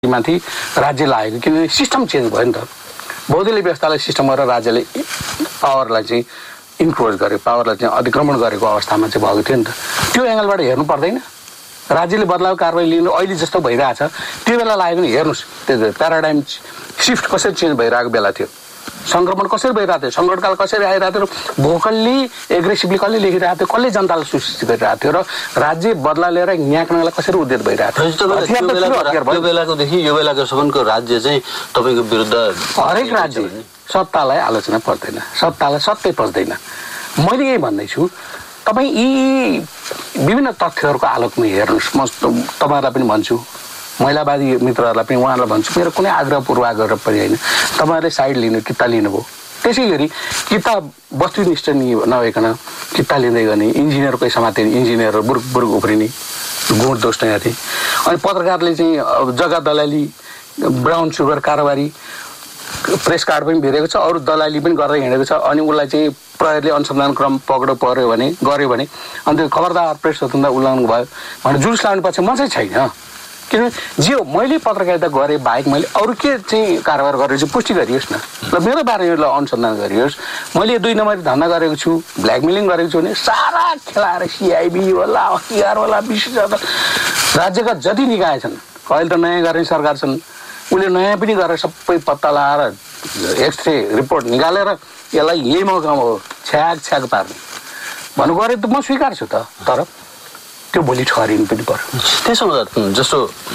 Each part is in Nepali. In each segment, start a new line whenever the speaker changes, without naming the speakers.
माथि राज्य लागेको किनभने सिस्टम चेन्ज भयो नि त बौद्धले व्यवस्थालाई सिस्टम गरेर राज्यले पावरलाई चाहिँ इन्क्रोच गर्यो पावरलाई चाहिँ अतिक्रमण गरेको अवस्थामा चाहिँ भएको थियो नि त त्यो एङ्गलबाट हेर्नु पर्दैन राज्यले बदलाव कारबाही लिनु अहिले जस्तो भइरहेछ त्यो बेला लागेको नि हेर्नुहोस् त्यो प्याराडाइम सिफ्ट कसरी चेन्ज भइरहेको बेला थियो संक्रमण कसरी भइरहेको थियो सङ्कटकाल कसरी आइरहेको थियो भोकल्ली एग्रेसिभली कसले लेखिरहेको थियो कसले जनतालाई सूचित गरिरहेको थियो र राज्य बदला लिएर न्याक्नलाई कसरी उद्यत भइरहेको थियो
त्यो बेलाकोदेखि यो बेलाकोसम्मको राज्य चाहिँ तपाईँको विरुद्ध
हरेक राज्य सत्तालाई आलोचना पर्दैन सत्तालाई सत्य पर्दैन मैले यही भन्दैछु तपाईँ यी विभिन्न तथ्यहरूको आलोकमा हेर्नुहोस् म तपाईँहरूलाई पनि भन्छु महिलावादी मित्रहरूलाई पनि उहाँहरूलाई भन्छु मेरो कुनै आग्रह पूर्वाग्रह पनि होइन तपाईँहरूले साइड लिनु किता लिनुभयो त्यसै गरी किता वस्तुनिष्ठ नभइकन किता लिँदै गर्ने इन्जिनियरकै समाते इन्जिनियर बुर्क बुर्क उफ्रिने गुण दोष नयाँ थिए अनि पत्रकारले चाहिँ जग्गा दलाली ब्राउन सुगर कारोबारी प्रेस कार्ड पनि भिरेको छ अरू दलाली पनि गरेर हिँडेको छ अनि उसलाई चाहिँ प्रहरीले अनुसन्धान क्रम गऱ्यो भने अनि त्यो खबरदार प्रेस स्वतन्त्रता उल्लङ्घन भयो भनेर जुलुस लाउने पछि म चाहिँ छैन किनभने जे हो मैले पत्रकारिता गरेँ बाहेक मैले अरू के चाहिँ कारोबार गरेर चाहिँ पुष्टि गरियोस् न ल मेरो बारेमा अनुसन्धान गरियोस् मैले 2 नम्बरी धन्दा गरेको छु ब्ल्याकमेलिङ गरेको छु भने सारा खेलाएर सिआइबी होला हतियार होला विशेष राज्यका जति निकाय छन् अहिले त नयाँ गर्ने सरकार छन् उसले नयाँ पनि गरेर सबै पत्ता लगाएर एक्सरे रिपोर्ट निकालेर यसलाई यही मौकामा हो छ्याक पार्ने भन्नु गरे त म स्वीकार्छु त तर त्यो भोलि ठहरिनु पनि पर्यो
त्यसो हुँदा जस्तो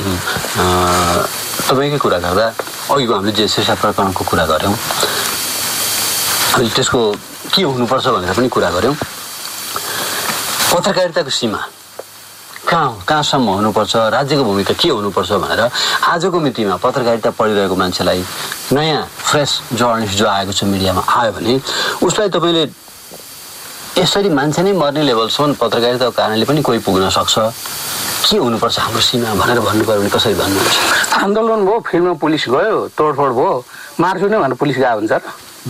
तपाईँकै कुरा गर्दा अघिको हामीले जे शीर्षा प्रकरणको कुरा गऱ्यौँ हामीले त्यसको के हुनुपर्छ भनेर पनि कुरा गऱ्यौँ पत्रकारिताको सीमा कहाँसम्म हुनुपर्छ राज्यको भूमिका के हुनुपर्छ भनेर आजको मितिमा पत्रकारिता पढिरहेको मान्छेलाई नयाँ फ्रेस जर्नलिस्ट जो आएको छ मिडियामा आयो भने उसलाई तपाईँले यसरी मान्छे नै मर्ने लेभलसम्म पत्रकारिताको कारणले पनि कोही पुग्न सक्छ के हुनुपर्छ हाम्रो सीमा भनेर भन्नुपर्यो भने कसरी भन्नुहुन्छ
आन्दोलन भयो फिल्डमा पुलिस गयो तोडफोड भयो मार्छु नै भनेर पुलिस गएको हुन्छ र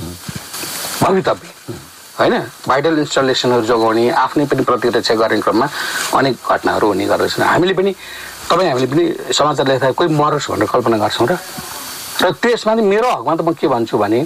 भवितव्य होइन भाइटल इन्स्टलेसनहरू जोगाउने आफ्नै पनि प्रतिरक्षा गर्ने क्रममा अनेक घटनाहरू हुने गर्दछन् हामीले पनि पनि समाचार लेख्दा कोही मरोस् भनेर कल्पना गर्छौँ र त्यसमा मेरो हकमा त म के भन्छु भने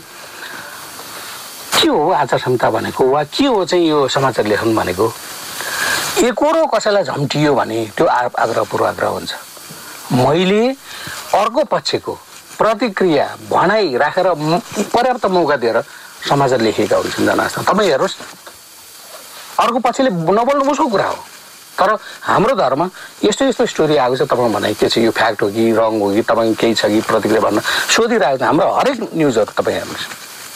के हो आचार संहिता भनेको वा के हो चाहिँ यो समाचार लेखन भनेको एकरो कसैलाई झम्टियो भने त्यो आग्रह पूर्वाग्रह हुन्छ मैले अर्को पक्षको प्रतिक्रिया भनाइ राखेर पर्याप्त मौका दिएर समाचार लेखेका हुन्छन् जनास्ता तपाईँ हेर्नुहोस् अर्को पक्षले नबोल्नु उसको कुरा हो तर हाम्रो धर्म यस्तो स्टोरी आएको छ तपाईँ भनाइ के छ यो फ्याक्ट हो कि रङ हो कि तपाईँ केही छ कि प्रतिक्रिया भन्न सोधिरहेको छ हाम्रो हरेक न्युजहरू तपाईँ हेर्नुहोस्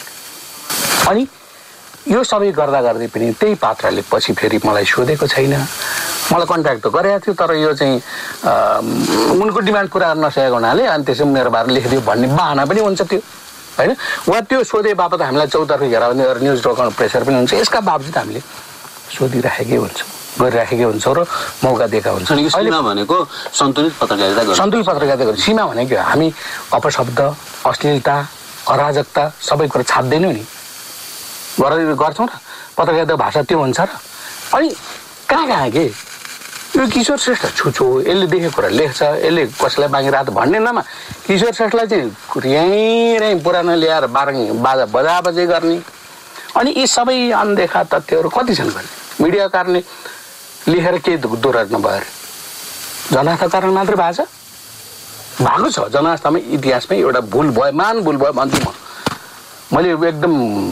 अनि यो सबै गर्दै पनि त्यही पात्रले पछि फेरि मलाई सोधेको छैन मलाई कन्ट्याक्ट त गरेको थियो तर यो चाहिँ उनको डिमान्ड पुरा गर्न नसकेको हुनाले अनि त्यसै मेरो बारे लेखिदियो भन्ने बाहना पनि हुन्छ त्यो होइन वा त्यो सोधे बापत हामीलाई चौतर्फी घेराउ न्युज रोकाउनु प्रेसर पनि हुन्छ यसका बावजुद हामीले सोधिराखेकै हुन्छौँ गरिराखेकै हुन्छौँ र मौका दिएका हुन्छौँ
सीमा भनेको सन्तुलित
पत्रकारिता सीमा भनेको हामी अपशब्द अश्लीलता अराजकता सबै कुरा छाप्दैनौँ नि गर्छौँ र पत्रकारिता भाषा त्यो हुन्छ र अनि कहाँ के यो किशोर श्रेष्ठ छुचो यसले देखेको कुरा लेख्छ यसले कसैलाई बाँगिरहेको भन्ने नाममा किशोर श्रेष्ठलाई चाहिँ यहीँ पुरानो ल्याएर बाजा बजाबजै गर्ने अनि यी सबै अनदेखा तथ्यहरू कति छन् भने मिडिया कारणले लेखेर केही दुर्घटना भयो अरे जनआस्था कारण मात्रै भएको छ जनआस्थामा इतिहासमै एउटा भुल भयो महान भुल भयो भन्छु मैले एकदम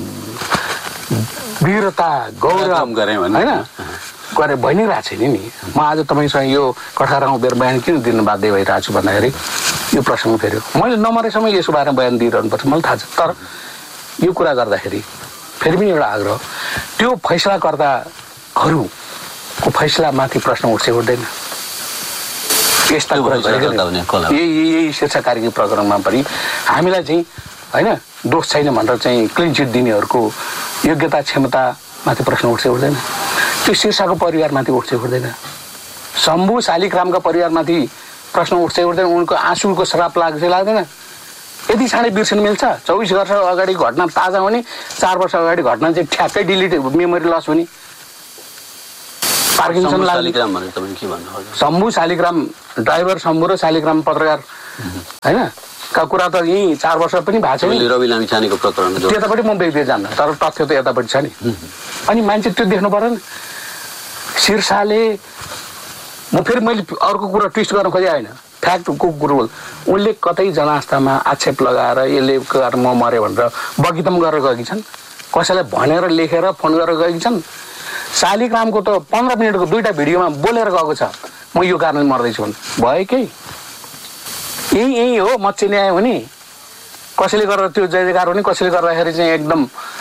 वीरता गौरव
गरेँ होइन
गरेर भनिरहेको छैन नि म आज तपाईँसँग यो कठारामा मेरो बयान किन दिनु बाध्य भइरहेको छु भन्दाखेरि यो प्रसङ्ग फेरि मैले नमरेसम्म यसो बारेमा बयान दिइरहनुपर्छ मलाई थाहा छ तर यो कुरा गर्दाखेरि फेरि पनि एउटा आग्रह त्यो फैसलाकर्ताहरूको फैसलामाथि प्रश्न उठ्दैन यस्ता कुरा यही शीर्षा कार्यको प्रकरणमा पनि हामीलाई चाहिँ होइन दोष छैन भनेर चाहिँ क्लिन चिट दिनेहरूको योग्यता क्षमतामाथि प्रश्न उठ्दैन त्यो शीर्षाको परिवारमाथि उठ्दैन शम्भु शालिग्रामका परिवारमाथि प्रश्न उठ्दैन उनको आँसुको श्राप लाग्दैन यति साँढे बिर्सन मिल्छ 24 वर्ष अगाडि घटना ताजा हुने 4 वर्ष अगाडि घटना चाहिँ ठ्याक्कै डिलिट मेमोरी लस हुने पार्किन्सन
शालिग्राम भने तपाईँ के भन्नु खोज्नुहुन्छ?
शम्भु शालिग्राम ड्राइभर शम्भु र शालिग्राम पत्रकार होइन का कुरा त यही 4 वर्ष पनि भएको छ नि।
रवि लामिछानेको प्रकरण
त्यतापट्टि म व्यक्ति जान्न, तर तथ्य त यतापट्टि छ नि। अनि मान्छे त्यो देख्नु पर्यो नि। शीर्षाले म फेरि मैले अर्को कुरा ट्विस्ट गर्न खोजेँ होइन, फ्याक्टको कुरो उनले कतै जनआस्थामा आक्षेप लगाएर यसले गरेर म मऱ्यो भनेर बगितम गरेर गएकी छन्, कसैलाई भनेर लेखेर फोन गरेर गएकी छन्। शालिग्रामको त 15 मिनटको 2टा भिडियोमा बोलेर गएको छ म यो कारणले मर्दैछु भने भयो केही। यही हो मच्छी न्याय हो नि। कसैले गरेर त्यो जय जयकार हो नि, कसैले गर्दाखेरि चाहिँ एकदम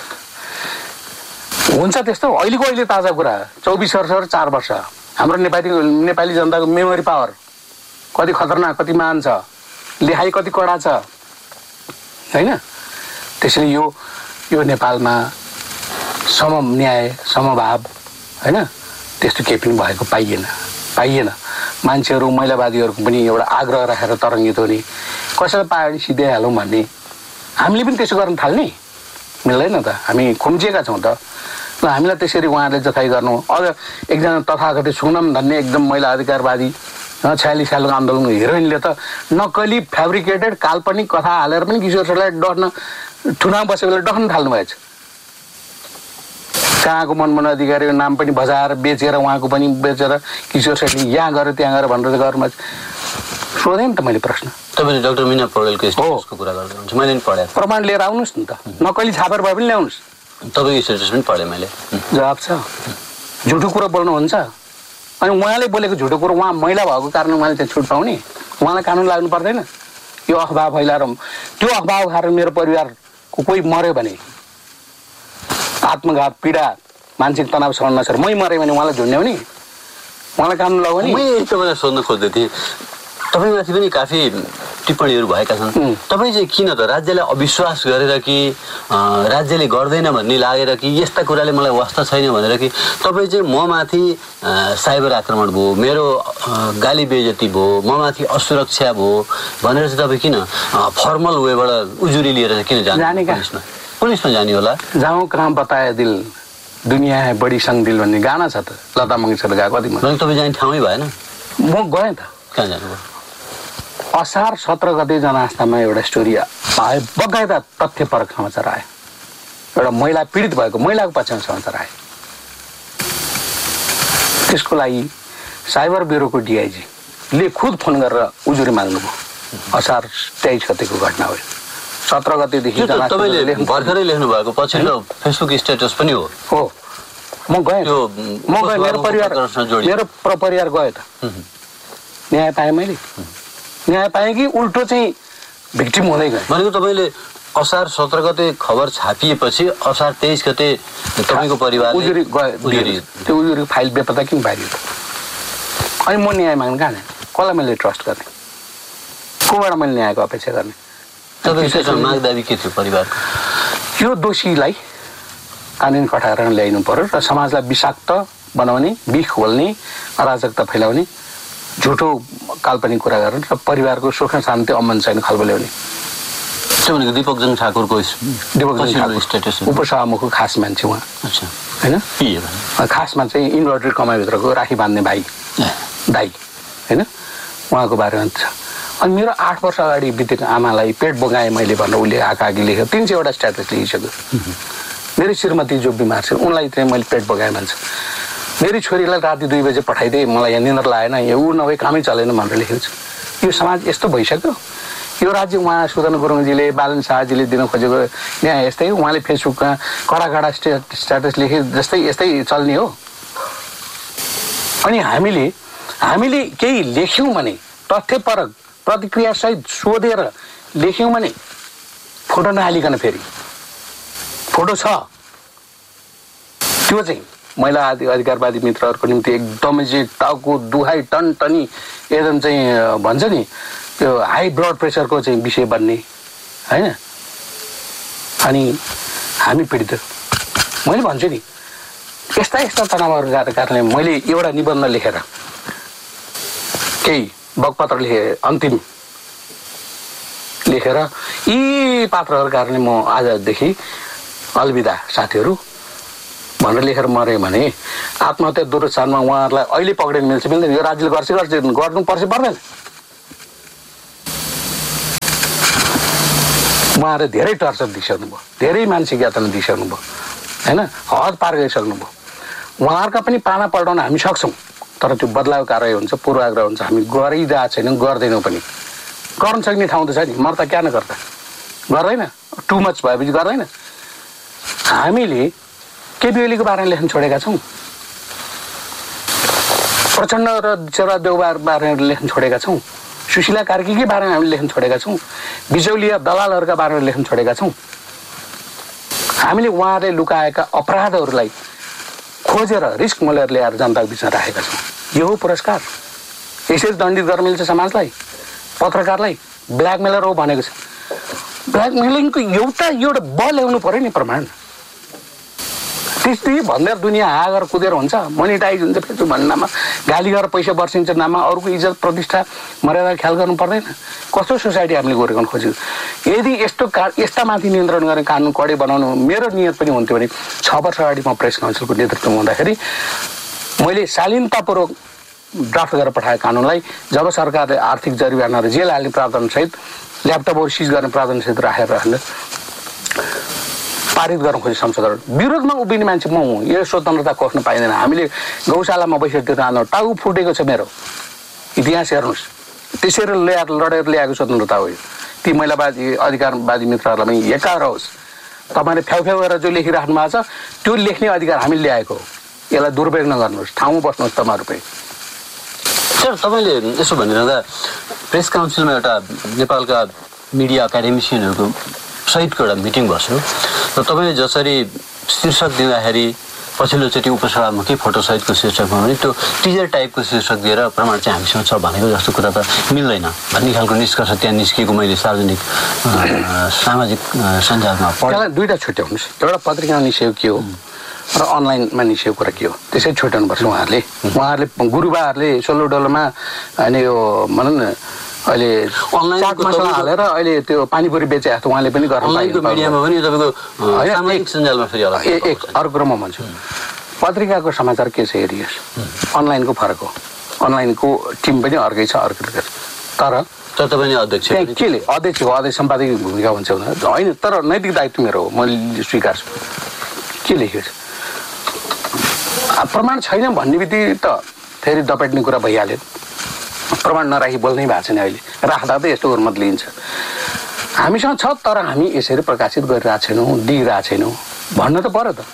हुन्छ त्यस्तो। अहिले ताजा कुरा 24 वर्ष र 4 वर्ष हाम्रो नेपाली जनताको मेमोरी पावर कति खतरनाक कति महान छ, लेखाइ कति कडा छ होइन। त्यसैले यो नेपालमा समन्याय समभाव होइन त्यस्तो केही पनि भएको पाइएन। मान्छेहरू महिलावादीहरूको पनि एउटा आग्रह राखेर तरङ्गित हुने, कसैलाई पायो भने सिधाइहालौँ भन्ने, हामीले पनि त्यसो गर्न थाल्ने मिल्दैन त। हामी खुम्चिएका छौँ त। ल हामीलाई त्यसरी उहाँहरूले जथाइ गर्नु। अझ एकजना तथाकथित सुनम धन्ने एकदम महिला अधिकारवादी 46 सालको आन्दोलनको हिरोइनले त नक्कली फेब्रिकेटेड काल्पनिक कथा हालेर पनि किशोर शेर्पलाई डट्न ठुनामा बसेकोले डट्न थाल्नुभएछ। कहाँको मनमोहन अधिकारीको नाम पनि बजाएर बेचेर उहाँको पनि बेचेर किशोर शेर्पले यहाँ गऱ्यो त्यहाँ गऱ्यो भनेर गर्नु सोधेँ नि त मैले प्रश्न।
तपाईँले डाक्टर मिना पौडेलको स्टेटसको कुरा गर्दै हुनुहुन्छ, मैले पनि पढेँ।
प्रमाण लिएर आउनुहोस् नि त, नक्कली छापेर भए पनि ल्याउनुहोस्।
तपाईँको स्टेटस पनि पढेँ मैले।
जवाब छ। झुटो कुरो बोल्नुहुन्छ अनि उहाँले बोलेको झुटो कुरो उहाँ महिला भएको कारण उहाँले चाहिँ छुट पाउने, उहाँलाई कानुन लाग्नु पर्दैन। यो अफवाह फैलाएर त्यो अफवाह कारण मेरो परिवारको कोही मर्यो भने आत्मघात पीडा मानसिक तनाव सहन नसकेर मै मरेँ भने उहाँलाई झुन्ड्याउने, उहाँलाई कानुन लगाउने।
मैले तपाईँलाई सोध्न खोज्दै थिएँ, तपाईँमाथि पनि काफी टिप्पणीहरू भएका छन्। तपाईँ चाहिँ किन त राज्यलाई अविश्वास गरेर कि राज्यले गर्दैन भन्ने लागेर कि यस्ता कुराले मलाई वास्ता छैन भनेर कि तपाईँ चाहिँ ममाथि साइबर आक्रमण भयो, मेरो गाली बेइज्जती भयो, ममाथि असुरक्षा भयो भनेर चाहिँ तपाईँ किन फर्मल वेबाट उजुरी लिएर चाहिँ किन जाने? पुलिसमा जाने होला।
जाउँ कहाँ बताए दिल दुनिया है बडी सङ्ग दिल भन्ने गाना छ त, लता मङ्गेशकर गाएको। कति
तपाईँ जाने ठाउँै भएन?
म गएँ त।
कहाँ जानुभयो?
असार 17 गते जनआस्थामा एउटा स्टोरी आयो, बगाइदा तथ्यपरक समाचार आयो। एउटा महिला पीडित भएको महिलाको पक्षमा समाचार आयो। त्यसको लागि साइबर ब्युरोको डिआइजीले खुद फोन गरेर उजुरी माग्नुभयो। असार 23 गतेको घटना हो। 17 गतेदेखि
तपाईँले भर्खरै लेख्नु भएको पछिल्लो फेसबुक स्टेटस पनि हो।
म गएँ, मेरो परिवार गयो त। न्याय पाएँ मैले, न्याय पाएँ कि उल्टो चाहिँ भिक्टिम हुँदै गयो।
भनेको तपाईँले असार 17 गते खबर छापिएपछि असार 23 गते तपाईँको परिवार
उजुरी गयो। त्यो उजुरी फाइल बेपत्ता किन पारियो त? अनि म न्याय माग्नु कहाँ जाने? कसलाई मैले ट्रस्ट गर्ने? कोबाट मैले न्यायको अपेक्षा गर्ने?
तपाईँको माग दाबी के थियो परिवारको?
यो दोषीलाई कानुनी कठघरामा ल्याइनु पर्यो र समाजलाई विषाक्त बनाउने, बिख खोल्ने, अराजकता फैलाउने, झुटो काल्पनिक कुरा गरेर र परिवारको सुख शान्ति अमन छैन खलबल्याउने।
त्यो भनेको दिपकजङ ठाकुरको
स्टेटस उपसभामुखको खास मान्छे उहाँ होइन। खासमा चाहिँ इन्भर्टेड कमाइभित्रको राखी बाँध्ने भाइ दाई होइन, उहाँको बारेमा छ। अनि मेरो 8 वर्ष अगाडि बितेको आमालाई पेट बोगाएँ मैले भनेर उसले आँखा लेख्यो। 300 स्ट्याटस लेखिसक्यो। मेरो श्रीमती जो बिमार छ उनलाई चाहिँ मैले पेट बोगाएँ भन्छ। मेरी छोरीलाई राति 2 बजे पठाइदिएँ, मलाई यहाँ निन्द्रा लागेन, यो ऊ नभए कामै चलेन भनेर लेखेको छु। यो समाज यस्तो भइसक्यो। यो राज्य उहाँ सुदन गुरुङजीले बालन शाहजीले दिन खोजेको न्याय यस्तै, उहाँले फेसबुकमा कडा स्ट्याटस लेखे जस्तै यस्तै चल्ने हो। अनि हामीले केही लेख्यौँ भने तथ्यपरक प्रतिक्रियासहित सोधेर लेख्यौँ भने फोटो नहालिकन फेरि फोटो छ त्यो चाहिँ महिला अधिकारवादी मित्रहरूको निम्ति एकदमै चाहिँ टाउको दुहाई टनटनी एकदम चाहिँ भन्छ नि त्यो हाई ब्लड प्रेसरको चाहिँ विषय बन्ने होइन। अनि हामी पीडित, मैले भन्छु नि यस्ता तनावहरू जाँदा कारणले मैले एउटा निबन्ध लेखेर केही बगपत्र लेखेँ, अन्तिम लेखेर यी पात्रहरूको कारणले म आजदेखि अलविदा साथीहरू भनेर लेखेर मरे भने आत्महत्या दुरुत्साहमा उहाँहरूलाई अहिले पक्रिन मिल्छ मिल्दैन यो राज्यले गर्छ गर्नुपर्छ पर्दैन उहाँहरूले धेरै टर्चर दिइसक्नुभयो धेरै मानसिक यातना दिइसक्नुभयो होइन हद पार गरिसक्नुभयो उहाँहरूका पनि पाना पल्टाउन हामी सक्छौँ तर त्यो बदलाव कार्य हुन्छ पूर्वाग्रह हुन्छ हामी गरिरहेको छैनौँ गर्दैनौँ पनि गर्न सक्ने ठाउँ त छ नि मर्ता क्या नगर्दा गर्दैन टु मच भएपछि गर्दैन हामीले केपी ओलीको बारेमा लेख्न छोडेका छौँ प्रचण्ड र चेरादेउको बारेमा लेख्न छोडेका छौँ सुशीला कार्कीकै बारेमा हामीले लेख्न छोडेका छौँ बिचौलिया दलालहरूका बारेमा लेख्न छोडेका छौँ हामीले उहाँहरूले लुकाएका अपराधहरूलाई खोजेर रिस्क मोलेर ल्याएर जनताको बिचमा राखेका छौँ यो हो पुरस्कार यसरी दण्डित गर्न मिल्छ समाजलाई पत्रकारलाई ब्ल्याकमेलर हो भनेको छ ब्ल्याकमेलिङको एउटा बल ल्याउनु पर्यो नि प्रमाण त्यस्तै भन्दा दुनियाँ हागर कुदेर हुन्छ मोनिटाइज हुन्छ फेसबुक भन्ने नाममा गाली गरेर पैसा बर्सिन्छ नाममा अरूको इज्जत प्रतिष्ठा मर्यादा ख्याल गर्नु पर्दैन कस्तो सोसाइटी हामीले गोरेको खोज्यो यदि यस्ता माथि नियन्त्रण गर्ने कानुन कडे बनाउनु मेरो नियत पनि हुन्थ्यो भने 6 वर्ष अगाडि म प्रेस काउन्सिलको नेतृत्वमा हुँदाखेरि मैले शालीनतापूर्वक ड्राफ्ट गरेर पठाएको कानुनलाई जब सरकारले आर्थिक जरिवाना र जेल हाल्ने प्रावधानसहित ल्यापटपहरू सिज गर्ने प्रावधानसहित राखेर पारित गर्न खोजे संसदहरू विरोधमा उभिने मान्छे म हुँ यो स्वतन्त्रता खोज्न पाइँदैन हामीले गौशालामा बसेर त्यो टाउ फुटेको छ मेरो इतिहास हेर्नुहोस् त्यसरी लडेर ल्याएको स्वतन्त्रता हो ती महिलावादी अधिकारवादी मित्रहरूलाई पनि एकार होस् तपाईँले फ्याउ गरेर जो लेखिराख्नु भएको छ त्यो लेख्ने अधिकार हामीले ल्याएको हो यसलाई दुरुपयोग नगर्नुहोस् ठाउँमा बस्नुहोस् तपाईँहरू पनि
सर तपाईँले यसो भनिरहँदा प्रेस काउन्सिलमा एउटा नेपालका मिडिया एकाडेमिसियनहरूको सहितको एउटा मिटिङ बस्यो र तपाईँले जसरी शीर्षक दिँदाखेरि पछिल्लोचोटि उपसभामुखी फोटोसहितको शीर्षकमा पनि त्यो टिजर टाइपको शीर्षक दिएर प्रमाण चाहिँ हामीसँग छ भनेको जस्तो कुरा त मिल्दैन भन्ने खालको निष्कर्ष त्यहाँ निस्किएको मैले सार्वजनिक सामाजिक सञ्जालमा पढेँ
दुईवटा छुट्याउनुहोस् एउटा पत्रिकामा निस्केको के हो र अनलाइनमा निस्केको कुरा के हो त्यसै छुट्याउनुपर्छ उहाँहरूले गुरुबाहरूले $16 अनि यो भनौँ न अहिले
अनलाइन
चाट मसला हालेर अहिले त्यो पानीपुरी बेचे जस्तो उहाँले पनि गर्नु
मिडियामा पनि तपाईँको सामाजिक सञ्जालमा फेरि
एक अर्को कुरामा भन्छु पत्रिकाको समाचार के छ हेरियोस् अनलाइनको फरक हो अनलाइनको टिम पनि अर्कै छ अर्कै तर
तपाईँ अध्यक्ष
केले अध्यक्ष हो अध्यक्ष सम्पादकीय भूमिका हुन्छ होइन तर नैतिक दायित्व मेरो हो मैले स्वीकार्छु के लेखेको छ प्रमाण छैन भन्ने बित्तिकै त फेरि दपेट्ने कुरा भइहाल्यो प्रमाण नराखी बोल्नै भएको छैन अहिले राख्दा त यस्तो उर्मत लिइन्छ हामीसँग छ तर हामी यसरी प्रकाशित गरिरहेको छैनौँ दिइरहेको छैनौँ भन्न त पर्यो त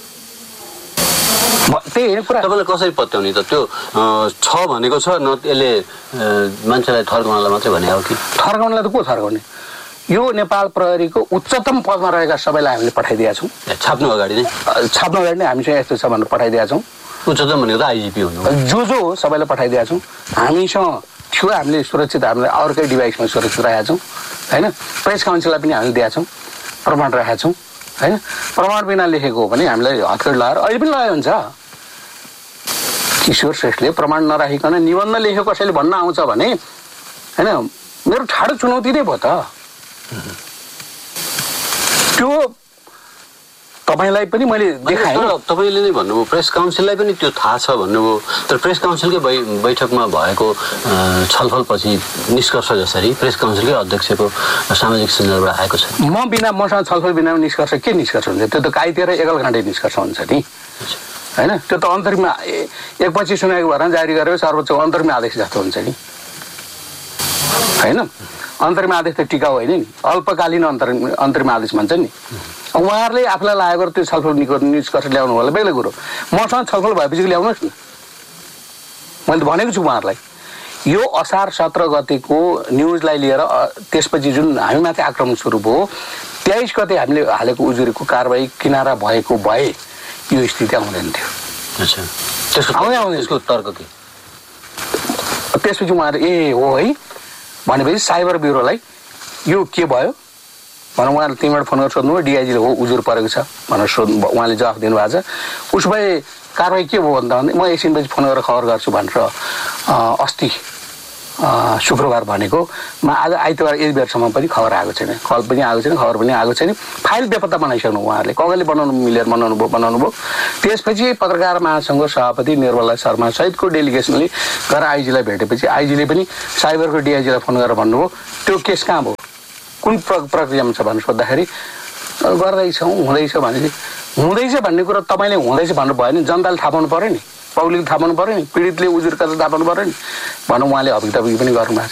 त्यही होइन कुरा
तपाईँलाई कसरी पत्याउने त त्यो छ भनेको छ न यसले मान्छेलाई थर्काउनलाई मात्रै भने हो कि
थर्काउनलाई त को थर्काउने यो नेपाल प्रहरीको उच्चतम पदमा रहेका सबैलाई हामीले पठाइदिएका छौँ
छाप्नु अगाडि नै
हामीसँग यस्तो छ भनेर पठाइदिएका छौँ
उच्चतम भनेको त आइजिपी हुनु
जो हो सबैलाई पठाइदिएका छौँ हामीसँग थियो हामीले सुरक्षित हामीले अर्कै डिभाइसमा सुरक्षित राखेका छौँ होइन प्रेस काउन्सिललाई पनि हामीले दिएका छौँ प्रमाण राखेका छौँ होइन प्रमाण बिना लेखेको हो भने हामीलाई हतकड लगाएर अहिले पनि लगायो हुन्छ किशोर श्रेष्ठले प्रमाण नराखिकन निबन्ध लेखेको कसैले भन्न आउँछ भने होइन मेरो ठाडो चुनौती नै भयो त त्यो तपाईँलाई पनि मैले देखाएँ
तपाईँले नै भन्नुभयो प्रेस काउन्सिललाई पनि त्यो थाहा छ भन्नुभयो तर प्रेस काउन्सिलकै बैठकमा भएको छलफलपछि निष्कर्ष जसरी प्रेस काउन्सिलकै अध्यक्षको सामाजिक सञ्जालबाट आएको छ
मसँग छलफल बिना निष्कर्ष के निष्कर्ष हुन्छ त्यो त काइतेर एकलघाटे निष्कर्ष हुन्छ नि होइन त्यो त अन्तरिम एकपछि सुनाएको भएर जारी गरेर सर्वोच्च अन्तरिम आदेश जस्तो हुन्छ नि होइन अन्तरिम आदेश त टिकाउ होइन नि अल्पकालीन अन्तरिम आदेश भन्छ नि उहाँहरूले आफूलाई लागेको त्यो छलफल निष्कर्ष ल्याउनु होला बेग्लै कुरो मसँग छलफल भएपछि ल्याउनुहोस् न मैले त भनेको छु उहाँहरूलाई यो असार 17 गतेको न्युजलाई लिएर त्यसपछि जुन हामीमाथि आक्रमण सुरु भयो 23 गते हामीले हालेको उजुरीको कारबाही किनारा भएको भए यो स्थिति आउँदैन थियो
त्यसको तर्क के
त्यसपछि उहाँहरू ए हो है भनेपछि साइबर ब्युरोलाई यो के भयो भनेर उहाँले तिमीबाट फोन गरेर सोध्नु डिआइजीले हो उजुर परेको छ भनेर उहाँले जवाफ दिनुभएको छ उसो भए कारवाही के भयो भन्दा म एकछिनपछि फोन गरेर खबर गर्छु भनेर अस्ति शुक्रबार भनेको आज आइतबार यति बेरसम्म पनि खबर आएको छैन, कल पनि आएको छैन, खबर पनि आएको छैन। फाइल बेपत्ता बनाइसक्नु उहाँहरूले, कगले मिलेर बनाउनु भयो। त्यसपछि पत्रकार महासङ्घ सभापति निर्मला शर्मा सहितको डेलिगेसनले गएर आइजीलाई भेटेपछि आइजीले पनि साइबरको डिआइजीलाई फोन गरेर भन्नुभयो त्यो केस कहाँ भयो, कुन प्रक्रियामा छ भन्नु सोद्धाखेरि गर्दैछौँ हुँदैछ भनेपछि हुँदैछ भन्ने कुरो तपाईँले हुँदैछ भन्नु भयो नि, जनताले थाहा पाउनु पऱ्यो नि, पब्लिकले थाहा पाउनु पऱ्यो नि, पीडितले उजुर कता थाहा पाउनु पऱ्यो नि भनौँ। उहाँले हबितबी पनि गर्नुभएको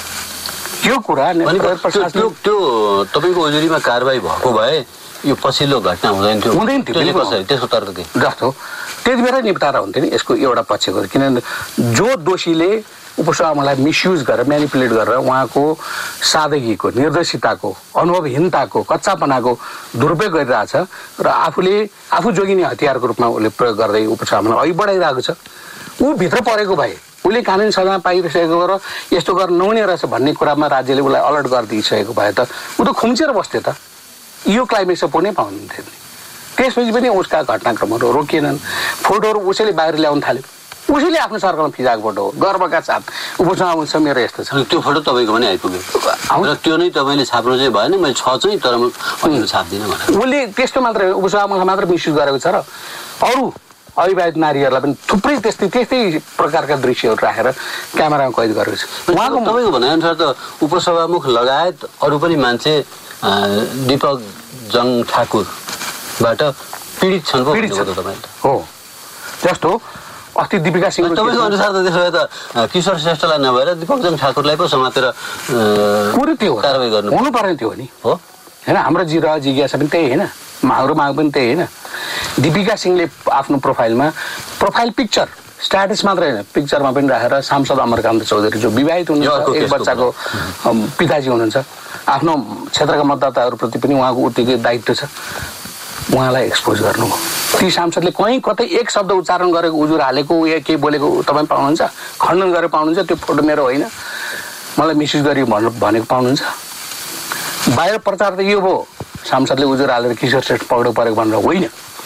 छ यो कुरा।
त्यो तपाईँको उजुरीमा कारबाही भएको भए यो पछिल्लो घटना हुँदैन थियो, त्यसको तर्क के
जस्तो त्यति बेला निपटारा हुन्थ्यो नि यसको एउटा पक्षको। किनभने जो दोषीले उपसभामुखलाई मिसयुज गरेर म्यानिपुलेट गरेर उहाँको सादगीको, निर्दोषिताको, अनुभवहीनताको, कच्चापनाको दुरुपयोग गरिरहेछ र आफू जोगिने हतियारको रूपमा उसले प्रयोग गर्दै उपसभामुखलाई अघि बढाइरहेको छ। ऊ भित्र परेको भए उसले कानुनी सजाय पाइसकेको र यस्तो गर्न नहुने रहेछ भन्ने कुरामा राज्यले उसलाई अलर्ट गरिदिइसकेको भए त ऊ त खुम्चेर बस्थ्यो त, यो क्लाइमेक्समा पुग्नै पाउनुहुन्थ्यो नि। त्यसपछि पनि उसका घटनाक्रमहरू रोकिएनन्। फोटोहरू उसैले बाहिर ल्याउन थाल्यो, उसैले आफ्नो सर्कलमा फिजाएको फोटो हो, गर्वका साथ उपसभामुख छ मेरो यस्तो छ।
त्यो फोटो तपाईँको पनि आइपुग्यो र त्यो नै तपाईँले छाप्नु चाहिँ भएन, मैले छ चाहिँ तर म छाप्दिनँ भनेर
उसले त्यस्तो मात्र उपसभामुखलाई मात्र मिसयुज गरेको छ र अरू अविवाहित नारीहरूलाई पनि थुप्रै त्यस्तै प्रकारका दृश्यहरू राखेर क्यामेरामा कैद गरेको छ।
उहाँको तपाईँको भनाइअनुसार त उपसभामुख लगायत अरू पनि मान्छे दीपक जङ ठाकुरबाट पीडित छन्
हो। जस्तो अस्ति दीपिका सिंह
तपाईँको अनुसार त त्यसो भए त किशोर श्रेष्ठलाई नभएर दीपक जङ ठाकुरलाई पो समातेर
कुरो त्यो
कारवाही गर्नु
हुनुपर्ने थियो नि
हो
होइन। हाम्रो जिज्ञासा पनि त्यही होइन, हाम्रो माग पनि त्यही होइन। दीपिका सिंहले आफ्नो प्रोफाइल पिक्चर स्ट्याटस मात्र होइन पिक्चरमा पनि राखेर सांसद अमरकान्त चौधरी जो विवाहित हुनुहुन्छ, एक बच्चाको पिताजी हुनुहुन्छ, आफ्नो क्षेत्रका मतदाताहरूप्रति पनि उहाँको उत्तिकै दायित्व छ, उहाँलाई एक्सपोज गर्नुभयो। ती सांसदले कहीँ कतै एक शब्द उच्चारण गरेको, उजुर हालेको या केही बोलेको तपाईँ पाउनुहुन्छ, खण्डन गरेर पाउनुहुन्छ, त्यो फोटो मेरो होइन मलाई मिसयुज गरी भनेको पाउनुहुन्छ। बाहिर प्रचार त यो भयो सांसदले उजुर हालेर किशोर श्रेष्ठ पक्राउ परेको भनेर होइन,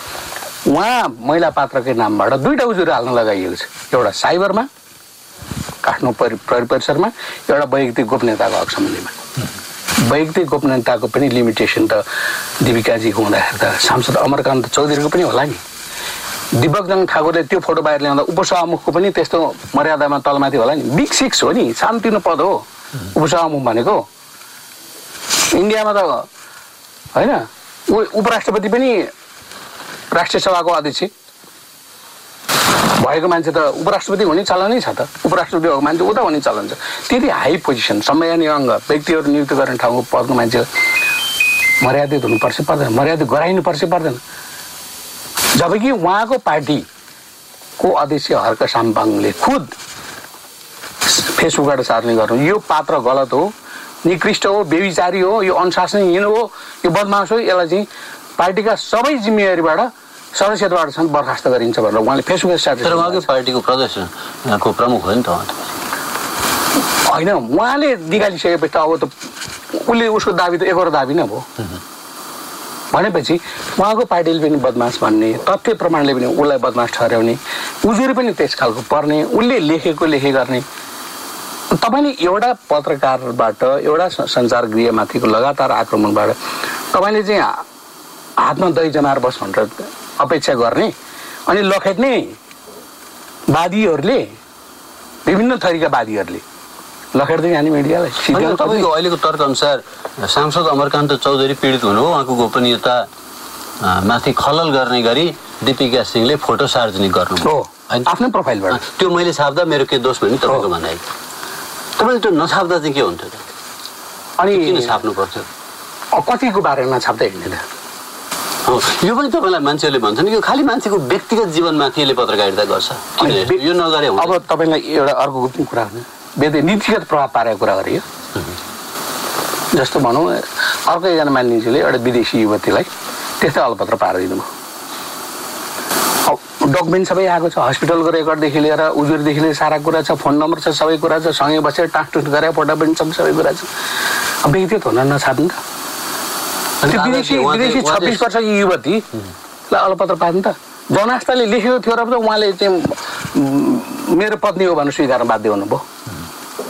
उहाँ महिला पात्रकै नामबाट दुईवटा उजुर हाल्न लगाइएको छ, एउटा साइबरमा काठमाडौँ प्रहरी परिसरमा, एउटा वैयक्तिक गोपनीयताको हक सम्बन्धीमा। वैयक्तिक गोपनीयताको पनि लिमिटेसन त दीपिकाजीको हुँदाखेरि त सांसद अमरकान्त चौधरीको पनि होला नि। दीपक जङ ठाकुरले त्यो फोटो बाहिर ल्याउँदा उपसभामुखको पनि त्यस्तो मर्यादामा तलमाथि होला नि। बिग सिक्स हो नि, शान्तिपूर्ण पद हो उपसभामुख भनेको। इन्डियामा त होइन उपराष्ट्रपति पनि राष्ट्रिय सभाको अध्यक्ष भएको मान्छे त उपराष्ट्रपति हुने चलनै छ त, उपराष्ट्रपति भएको मान्छे उता हुने चलन छ। त्यति हाई पोजिसन संवैधानिक अङ्ग व्यक्तिहरू नियुक्त गर्ने ठाउँको पदको मान्छे मर्यादित हुनुपर्छ पर्दैन, मर्यादित गराइनुपर्छ पर्दैन। जबकि उहाँको पार्टीको अध्यक्ष हर्क साम्पाङले खुद फेसबुकबाट सार्ने गर्नु यो पात्र गलत हो, निकृष्ट हो, बेविचारी हो, यो अनुशासनहीन हो, यो बदमास हो, यसलाई चाहिँ पार्टीका सबै जिम्मेवारीबाट सदस्यताबाट छन् बर्खास्त गरिन्छ भनेर उहाँले फेसबुक स्ट्याटस।
तर उहाँकै पार्टीको प्रदेशको प्रमुख हो नि त
होइन, उहाँले निकालिसकेपछि त अब त उसले उसको दाबी त एकरो दाबी नै भयो भनेपछि उहाँको पार्टीले पनि बदमास भन्ने, तथ्य प्रमाणले पनि उसलाई बदमास ठहर्याउने, उजुरी पनि त्यस खालको पर्ने, उसले लेखेको लेखे गर्ने। तपाईँले एउटा पत्रकारबाट एउटा सञ्चार गृहमाथिको लगातार आक्रमणबाट तपाईँले चाहिँ हातमा दही जमाएर बस भनेर अपेक्षा गर्ने अनि लखेट्ने वादीहरूले, विभिन्न थरीका वादीहरूले लखेट्दै जाने मिडियालाई।
तपाईँको अहिलेको तर्क अनुसार सांसद अमरकान्त चौधरी पीडित हुनु हो, उहाँको गोपनीयता माथि खलल गर्ने गरी दीपिका सिंहले फोटो सार्वजनिक गर्नु
हो आफ्नो प्रोफाइलबाट।
त्यो मैले छाप्दा मेरो के दोष भन्ने तपाईँको भनाइ, तपाईँले त्यो नछाप्दा चाहिँ के हुन्थ्यो त? अनि किन छाप्नु पर्थ्यो?
कतिको बारेमा छाप्दै हिँड्दैन
यो पनि तपाईँलाई मान्छेहरूले भन्छन् कि यो खालि मान्छेको व्यक्तिगत जीवनमाथि यसले पत्रकारिता गर्छ, यो नगरे।
अब तपाईँलाई एउटा अर्को कुरा नीतिगत प्रभाव पारेको कुरा गरियो। जस्तो भनौँ अर्को एकजना मानिसले एउटा विदेशी युवतीलाई त्यस्तै अलपत्र पारिदिनु भयो, डकुमेन्ट सबै आएको छ, हस्पिटलको रेकर्डदेखि लिएर उजुरदेखि लिएर सारा कुरा छ, फोन नम्बर छ, सबै कुरा छ, सँगै बसेर टाँसटुस गरेर फोटो पनि सबै कुरा छ। अब व्यक्तिगत हुन नछाप्नु त। विदेशी 26 वर्षकी युवतीलाई अलपत्र पार्नु त। जनआस्थाले लेखेको थियो र उहाँले चाहिँ मेरो पत्नी हो भनेर स्वीकार बाध्य हुनुभयो।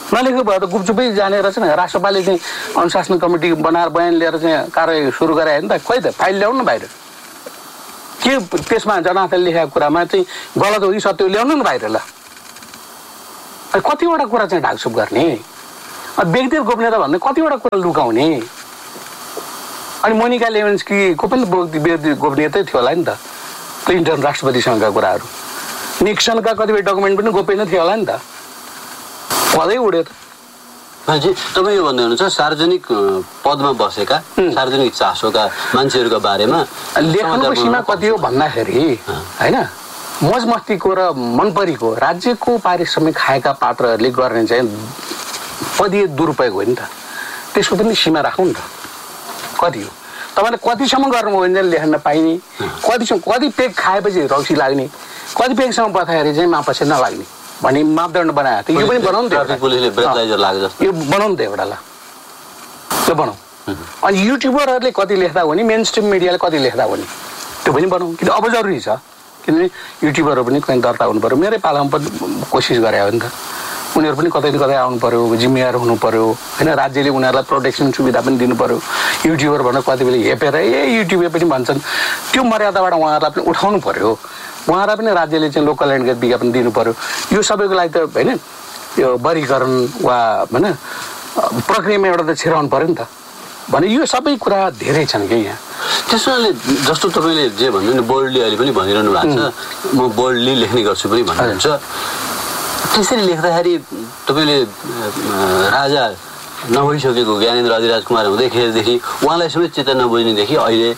नलेखेको भए त गुपचुपै जाने रहेछ नि राष्ट्रपालले चाहिँ अनुशासन कमिटी बनाएर बयान लिएर चाहिँ कारवाही सुरु गरायो नि त खोइ त फाइल ल्याउनु न बाहिर के त्यसमा जनताले लेखेको कुरामा चाहिँ गलत हो कि सत्य हो ल्याउनु न बाहिर ल कतिवटा कुरा चाहिँ ढाकछुप गर्ने व्यक्तिगत गोपनीयता भन्ने कतिवटा कुरा लुकाउने अनि मोनिका लेविन्स्कीको पनि व्यक्तिगत गोपनीयतै थियो होला नि त क्लिन्टन राष्ट्रपतिसँगका कुराहरू निक्सनका कतिपय डकुमेन्ट पनि गोप्य नै थियो होला नि त पदै उड्यो त
हजुर तपाईँ यो भन्दै हुनुहुन्छ सार्वजनिक पदमा बसेका सार्वजनिक चासोका मान्छेहरूका बारेमा
लेखनको सीमा कति हो भन्दाखेरि होइन मौज मस्तीको र मनपरीको राज्यको पारिश्रमिक खाएका पात्रहरूले गर्ने चाहिँ पदीय दुरुपयोग हो नि त त्यसको पनि सीमा राखौँ नि त कति हो तपाईँले कतिसम्म गर्नुभयो भने लेख्न पाइने कति पेग खाएपछि रौसी लाग्ने कति पेगसम्म बस्दाखेरि चाहिँ मापसे नलाग्ने भन्ने मापदण्ड बनाएको थियो यो पनि बनाउनु यो बनाउनु त एउटा ल त्यो बनाऊ अनि युट्युबरहरूले कति लेख्दा हो नि मेन स्ट्रिम मिडियाले कति लेख्दा हो नि त्यो पनि बनाऊ किन अब जरुरी छ किनभने युट्युबरहरू पनि कहीँ दर्ता हुनु पऱ्यो मेरै पालामा पनि कोसिस गरे हो नि त उनीहरू पनि कतै न कतै आउनु पऱ्यो जिम्मेवार हुनु पऱ्यो होइन राज्यले उनीहरूलाई प्रोटेक्सन सुविधा पनि दिनु पऱ्यो युट्युबर भनेर कति बेला हेपेर युट्युबे पनि भन्छन् त्यो मर्यादाबाट उहाँहरूलाई पनि उठाउनु पऱ्यो उहाँलाई पनि राज्यले चाहिँ लोकल ल्यान्डगत विज्ञापन दिनु पऱ्यो यो सबैको लागि त होइन यो वर्गीकरण वा होइन प्रक्रियामा एउटा त छिराउनु पऱ्यो नि त भने यो सबै कुरा धेरै छन् कि यहाँ
त्यसोले जस्तो तपाईँले जे भन्नु नि बोल्डली अहिले पनि भनिरहनु भएको छ म बोल्डली लेख्ने गर्छु पनि भन्नुहुन्छ त्यसरी लेख्दाखेरि तपाईँले राजा नभइसकेको ज्ञानेन्द्र अधिराज कुमार हुँदैखेरिदेखि उहाँलाई समेत चित्त नबुझ्नेदेखि अहिले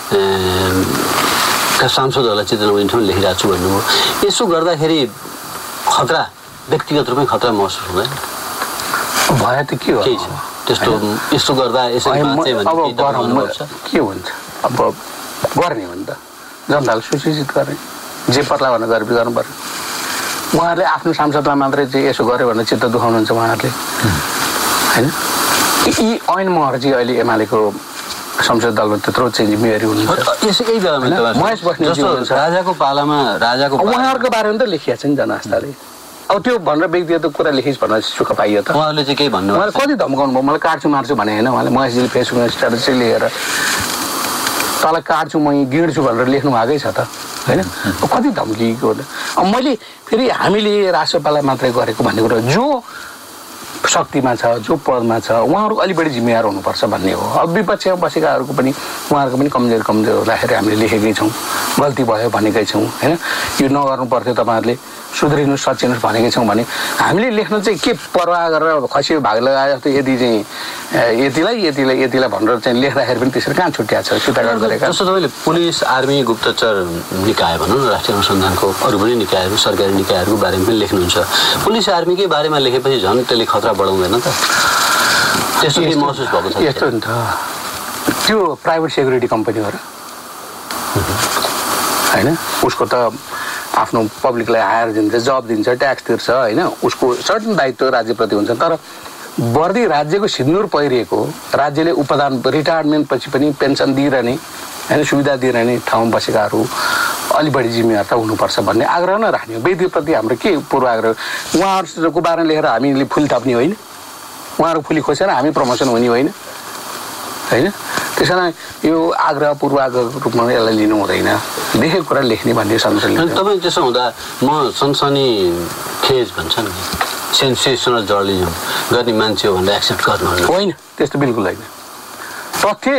सांसदहरूलाई चित्त नबुझ्ने लेखिरहेको छु भन्नुभयो यसो गर्दाखेरि खतरा व्यक्तिगत रूपमै खतरा महसुस हुँदैन
भयो त के हो
त्यस्तो यस्तो गर्दा यसरी
के हुन्छ अब गर्ने हो नि त जनतालाई सुसूचित गर्ने जे पर्ला भनेर गर्नु पर्यो उहाँहरूले आफ्नो सांसदलाई मात्रै चाहिँ यसो गर्यो भनेर चित्त दुखाउनुहुन्छ उहाँहरूले होइन यी ऐन महर चाहिँ अहिले एमालेको संसद दलमा त्यत्रो चाहिँ जिम्मेवारी हुनुहुन्छ महेश बस्नेत
राजाको पालामा राजाको
उहाँहरूको बारेमा त लेखिया छ नि जनआस्थाले अब त्यो भनेर व्यक्तिगत कुरा लेखिस् भनेर सुख पाइयो त
उहाँले चाहिँ केही भन्नु
उहाँले कति धम्काउनु भयो मलाई काट्छु मार्छु भने होइन उहाँले महेशजीले फेसबुकमा स्ट्याटस चाहिँ लिएर तँलाई काट्छु म गिड्छु भनेर लेख्नु भएकै छ त होइन कति धम्कीको अब मैले फेरि हामीले राष्ट्रपाललाई मात्रै गरेको भन्ने कुरा जो शक्तिमा छ जो पदमा छ उहाँहरू अलि बढी जिम्मेवार हुनुपर्छ भन्ने हो अब विपक्षमा बसेकाहरूको पनि उहाँहरूको पनि कमजोर राखेर हामीले लेखेकै छौँ गल्ती भयो भनेकै छौँ होइन यो नगर्नु पर्थ्यो तपाईँहरूले सुध्रिनुहोस् सच्याउनुहोस् भनेकै छौँ भने हामीले लेख्न चाहिँ के परवाह गरेर खसी भाग लगाए जस्तो यदि चाहिँ यतिलाई भनेर चाहिँ लेख्दाखेरि पनि त्यसरी कहाँ छुट्याएको छ सुतागार गरेका
जस्तो तपाईँले पुलिस आर्मी गुप्तचर निकाय भनौँ न राष्ट्रिय अनुसन्धानको अरू पनि निकायहरू सरकारी निकायहरूको बारेमा पनि लेख्नुहुन्छ पुलिस आर्मीकै बारेमा लेखेपछि झन् त्यसले खतरा बढाउँदैन त त्यस्तो के महसुस भएको छ
यस्तो नि त त्यो प्राइभेट सेक्युरिटी कम्पनी हो र होइन उसको त आफ्नो पब्लिकलाई हायर दिन्छ जब दिन्छ ट्याक्स तिर्छ होइन उसको सर्टन दायित्व राज्यप्रति हुन्छ तर बढ्दै राज्यको सिन्दुर पहिरिएको राज्यले उपदान रिटायरमेन्ट पछि पनि पेन्सन दिइरहने होइन सुविधा दिइरहने ठाउँमा बसेकाहरू अलि बढी जिम्मेवार त हुनुपर्छ भन्ने आग्रह नै राख्ने हो व्यक्तिप्रति हाम्रो के पूर्वाग्रह उहाँहरूको बारेमा लेखेर हामीले फुल थप्ने होइन उहाँहरू फुली खोसेर हामी प्रमोसन हुने होइन होइन त्यस कारण यो आग्रह पूर्वाग्रहको रूपमा यसलाई लिनु हुँदैन लेखेको कुरा लेख्ने भन्ने संशोधन
तपाईँ त्यसो हुँदा म सनसनी खेज भन्छ नि सेन्सेसनल जर्नलिजम गर्ने मान्छे हो भनेर एक्सेप्ट गर्नु
होइन त्यस्तो बिल्कुल होइन तथ्य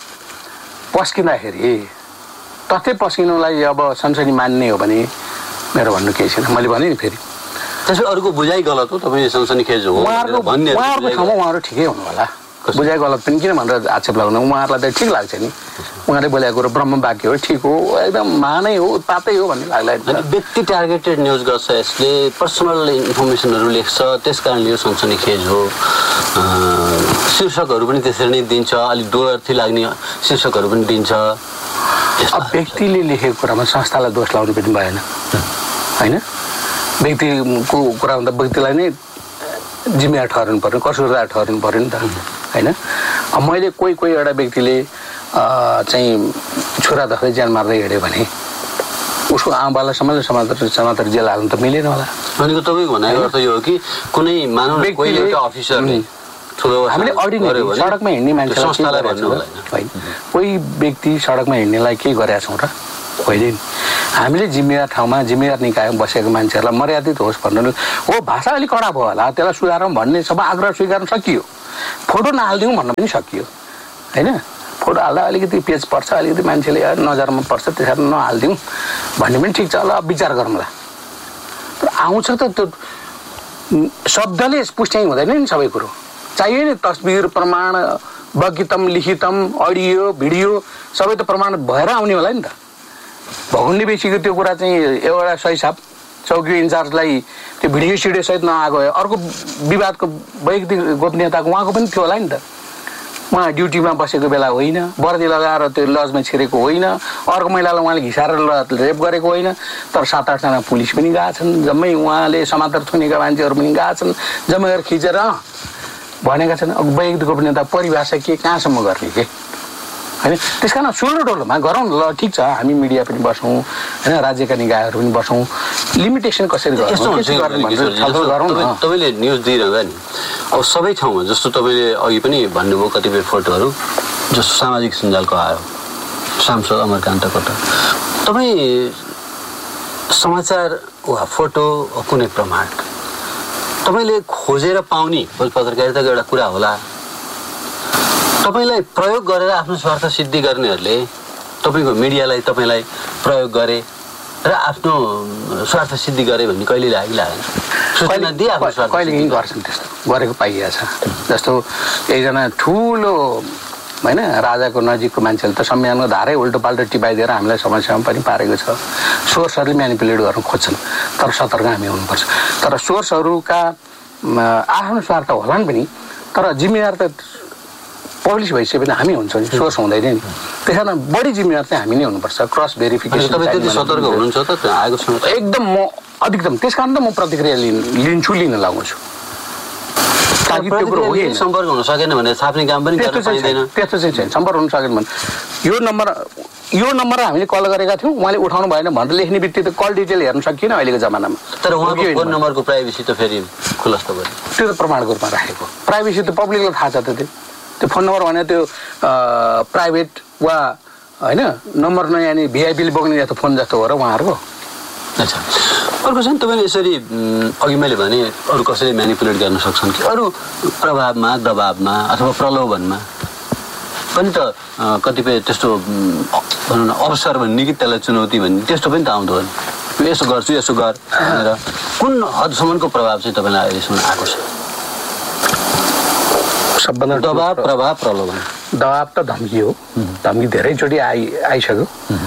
पस्किनुलाई अब सनसनी मान्ने हो भने मेरो भन्नु केही छैन मैले भने नि फेरि
त्यसो अरूको बुझाइ गलत हो तपाईँ सनसनी खेज हो
उहाँहरूको ठाउँमा उहाँहरू ठिकै हुनु होला बुझाइ गलत पनि किन भनेर आक्षेप लगाउनु उहाँहरूलाई त ठिक लाग्छ नि उहाँले बोलेको कुरो ब्रह्म वाक्य हो ठिक हो एकदम महानै हो उत्पातै हो भन्ने लाग्ला
व्यक्ति टार्गेटेड न्युज गर्छ यसले पर्सनल इन्फर्मेसनहरू लेख्छ त्यस कारणले यो सनसनी खेज हो शीर्षकहरू पनि त्यसरी नै दिन्छ अलिक डोर्थी लाग्ने शीर्षकहरू पनि दिन्छ
अब व्यक्तिले लेखेको कुरामा संस्थालाई दोष लाउनु पनि भएन होइन व्यक्तिको कुरा हुँदा व्यक्तिलाई नै जिम्मेवार ठहराउनु पर्यो कसुरदार ठहराउनु पर्यो नि त होइन अब मैले कोही एउटा व्यक्तिले चाहिँ छोरा दख्दै ज्यान मार्दै हिँड्यो भने उसको आमाबालासम्म समातर जेल हाल्नु त मिलेन होला।
भनेको तपाईँको भनाइको अर्थ यो हो कि कुनै मानव कोही एउटा अफिसरले
हामीले अर्डिनेरी सडकमा हिँड्ने मान्छेलाई होइन, कोही व्यक्ति सडकमा हिँड्नेलाई के गरेका छौँ र होइन। हामीले जिम्मेवार ठाउँमा जिम्मेवार निकायमा बसेको मान्छेहरूलाई मर्यादित होस् भन्नु हो। भाषा अलिक कडा भयो होला, त्यसलाई सुधारौँ भन्ने सब आग्रह स्वीकार्न सकियो। फोटो नहालिदिउँ भन्न पनि सकियो होइन। फोटो हाल्दा अलिकति पेज पर्छ, अलिकति मान्छेले नजरमा पर्छ, त्यसरी नहालिदिउँ भन्ने पनि ठिक छ, ल विचार गरौँला। तर आउँछ त त्यो शब्दले पुष्टि हुँदैन नि सबै कुरो। चाहियो नि तस्बिर, प्रमाण, बगितम, लिखितम, अडियो, भिडियो सबै त प्रमाण भएर आउने होला नि त। भगुन्डी बेसीको त्यो कुरा चाहिँ एउटा सही साहब चौकी इन्चार्जलाई त्यो भिडियो सिडियो सहित नआएको भए अर्को विवादको वैयक्तिक गोपनीयताको उहाँको पनि थियो होला नि त। उहाँ ड्युटीमा बसेको बेला होइन, वर्दी लगाएर त्यो लजमा छिरेको होइन, अर्को महिलालाई उहाँले घिसाएर रेप गरेको होइन। तर 7-8 जना पुलिस पनि गएका छन्, जम्मै उहाँले समातर थुनेका मान्छेहरू पनि गएका छन्, जम्मै गरेर खिचेर भनेका छन्। अब वैयक्तिक गोपनीयता परिभाषा के कहाँसम्म गर्ने के होइन। त्यस कारण सुल्लो डोलोमा गरौँ ल, ठिक छ, हामी मिडिया पनि बसौँ होइन, राज्यका निकायहरू पनि बसौँ, लिमिटेसन कसरी
तपाईँले न्युज दिइरहँदा नि अब सबै ठाउँमा जस्तो तपाईँले अघि पनि भन्नुभयो कतिपय फोटोहरू जस्तो सामाजिक सञ्जालको आयो, सांसद अमरकान्त कटा, तपाईँ समाचार वा फोटो कुनै प्रमाण तपाईँले खोजेर पाउने पत्रकारिताको एउटा कुरा होला। तपाईँलाई प्रयोग गरेर आफ्नो स्वार्थ सिद्धि गर्नेहरूले तपाईँको मिडियालाई तपाईँलाई प्रयोग गरे र आफ्नो स्वार्थ सिद्धि गरे भन्ने कहिले लागेन? सूचना दिए आफ्नो स्वार्थ
कहिले गर्छन्, त्यस्तो गरेको पाइएको छ। जस्तो एकजना ठुलो होइन राजाको नजिकको मान्छेले त संविधानको धारै उल्टो पाल्टो टिपाइदिएर हामीलाई समस्यामा पनि पारेको छ। सोर्सहरूले म्यानिपुलेट गर्न खोज्छन्, तर सतर्क हामी हुनुपर्छ। तर सोर्सहरूका आफ्नो स्वार्थ होलान् पनि, तर जिम्मेवार त पब्लिस भइसकेपछि हामी हुन्छ नि, सोर्स हुँदैन नि। त्यस कारण बढी जिम्मेवार चाहिँ हामी नै हुनुपर्छ। क्रस भेरिफिकेसन
सतर्क हुनुहुन्छ त आएको
एकदम म अधिकतम। त्यस कारण त म प्रतिक्रिया लिन्छु, लिन लगाउँछु।
सम्पर्क हुन सकेन भने छाप्ने काम पनि गर्न पाइँदैन।
त्यस्तो चाहिँ छैन, सम्पर्क हुन सकेन भने यो नम्बर हामीले कल गरेका थियौँ, उहाँले उठाउनु भएन भनेर लेख्ने बित्तिकै कल डिटेल हेर्न सकिएन अहिलेको जमानामा।
तर उहाँको फोन नम्बरको प्राइभेसी त फेरि खुलस्त भयो,
त्यो त प्रमाणको रूपमा राखेको। प्राइभेसी त पब्लिकलाई थाहा छ त, त्यो फोन नम्बर भने त्यो प्राइभेट वा होइन नम्बर नयाँ नि भिआइपीले बोक्ने जस्तो फोन जस्तो हो र उहाँहरूको।
अच्छा, अर्को चाहिँ तपाईँले यसरी अघि मैले भने अरू कसैले म्यानिपुलेट गर्न सक्छन् कि अरू प्रभावमा, दबावमा अथवा प्रलोभनमा पनि त कतिपय त्यस्तो भनौँ न अवसर भन्ने कि त्यसलाई चुनौती भन्ने त्यस्तो पनि त आउँदो हो नि। यसो गर्छु यसो गर भनेर कुन हदसम्मको प्रभाव चाहिँ तपाईँलाई अहिलेसम्म आएको छ?
सबभन्दा
दबाव, प्रभाव, प्रलोभन।
दबाव त धम्की हो, धम्की धेरैचोटि आइसक्यो।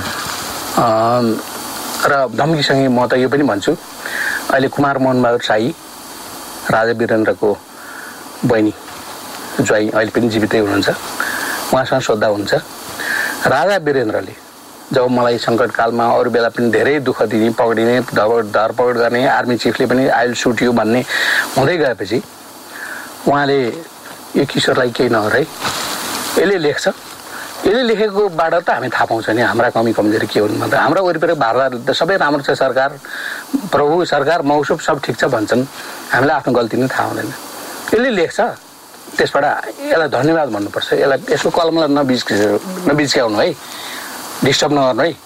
र धम्कीसँगै म त यो पनि भन्छु, अहिले कुमार मोहनबहादुर शाही राजा वीरेन्द्रको बहिनी ज्वाइँ अहिले पनि जीवितै हुनुहुन्छ, उहाँसँग सोद्धा हुन्छ। राजा वीरेन्द्रले जब मलाई सङ्कटकालमा अरू बेला पनि धेरै दुःख दिने, पक्रिने, धरपकड गर्ने, आर्मी चिफले पनि आइल सुट यु भन्ने हुँदै गएपछि उहाँले यो किशोरलाई केही नगर है, यसले लेख्छ, यसले लेखेकोबाट त हामी थाहा पाउँछ नि हाम्रा कमी कमजोरी के हुन् भन्दा। हाम्रो वरिपरि भारत त सबै राम्रो छ, सरकार प्रभु सरकार मौसम सब ठिक छ भन्छन्, हामीलाई आफ्नो गल्ती नै थाहा हुँदैन। यसले लेख्छ, त्यसबाट यसलाई धन्यवाद भन्नुपर्छ। यसलाई यसको कलमलाई नबिच्क्याउनु है, डिस्टर्ब नगर्नु है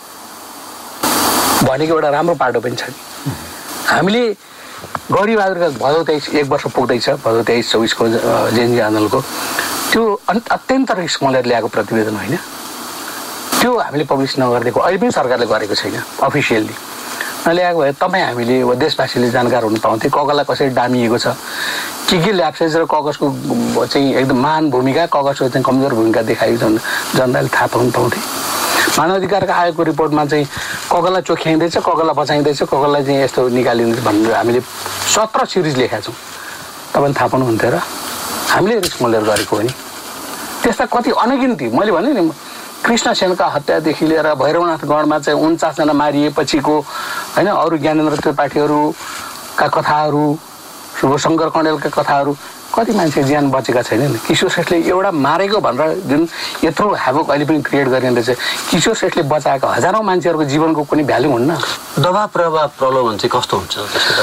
भनेको एउटा राम्रो पाटो पनि छ। हामीले गौरीबहादुरका भदौ 23 1 वर्ष पुग्दैछ, भदौ 23-24को जेएनजी आन्दोलनको त्यो अत्यन्त रिस्क मलाई ल्याएको प्रतिवेदन होइन, त्यो हामीले पब्लिस नगरिदिएको अहिले पनि सरकारले गरेको छैन अफिसियल्ली नल्याएको भए तपाईँ हामीले देशवासीले जानकार हुनु पाउँथे कगजलाई कसरी डामिएको छ, के ल्याप्सेस र कगजको चाहिँ एकदम महान भूमिका, कगजको चाहिँ कमजोर भूमिका देखाएको जनताले थाहा पाउनु पाउँथे। मानवाधिकारको आयोगको रिपोर्टमा चाहिँ कगजलाई चोख्याइँदैछ, कगजलाई बचाइँदैछ, कगजलाई चाहिँ यस्तो निकालिँदैछ भनेर हामीले 17 सिरिज लेखेका छौँ। तपाईँले थाहा पाउनुहुन्थ्यो र हामीले रिस्क मोलेर गरेको हो नि। त्यस्ता कति अनगिन्ती, मैले भने नि कृष्णसेनका हत्यादेखि लिएर भैरवनाथ गढमा चाहिँ 49 जना मारिएपछिको होइन, अरू ज्ञानेन्द्र त्रिपाठीहरूका कथाहरू, शुभशङ्कर कण्डेलका कथाहरू कति मान्छे ज्यान बचेका छैनन् किशोर श्रेष्ठले एउटा मारेको भनेर जुन यत्रो हेभोक अहिले पनि क्रिएट गरिँदै छ किशोर श्रेष्ठले बचाएको हजारौँ मान्छेहरूको जीवनको कुनै भ्यालु हुन्न
दबाब प्रभाव प्रलोभन चाहिँ कस्तो हुन्छ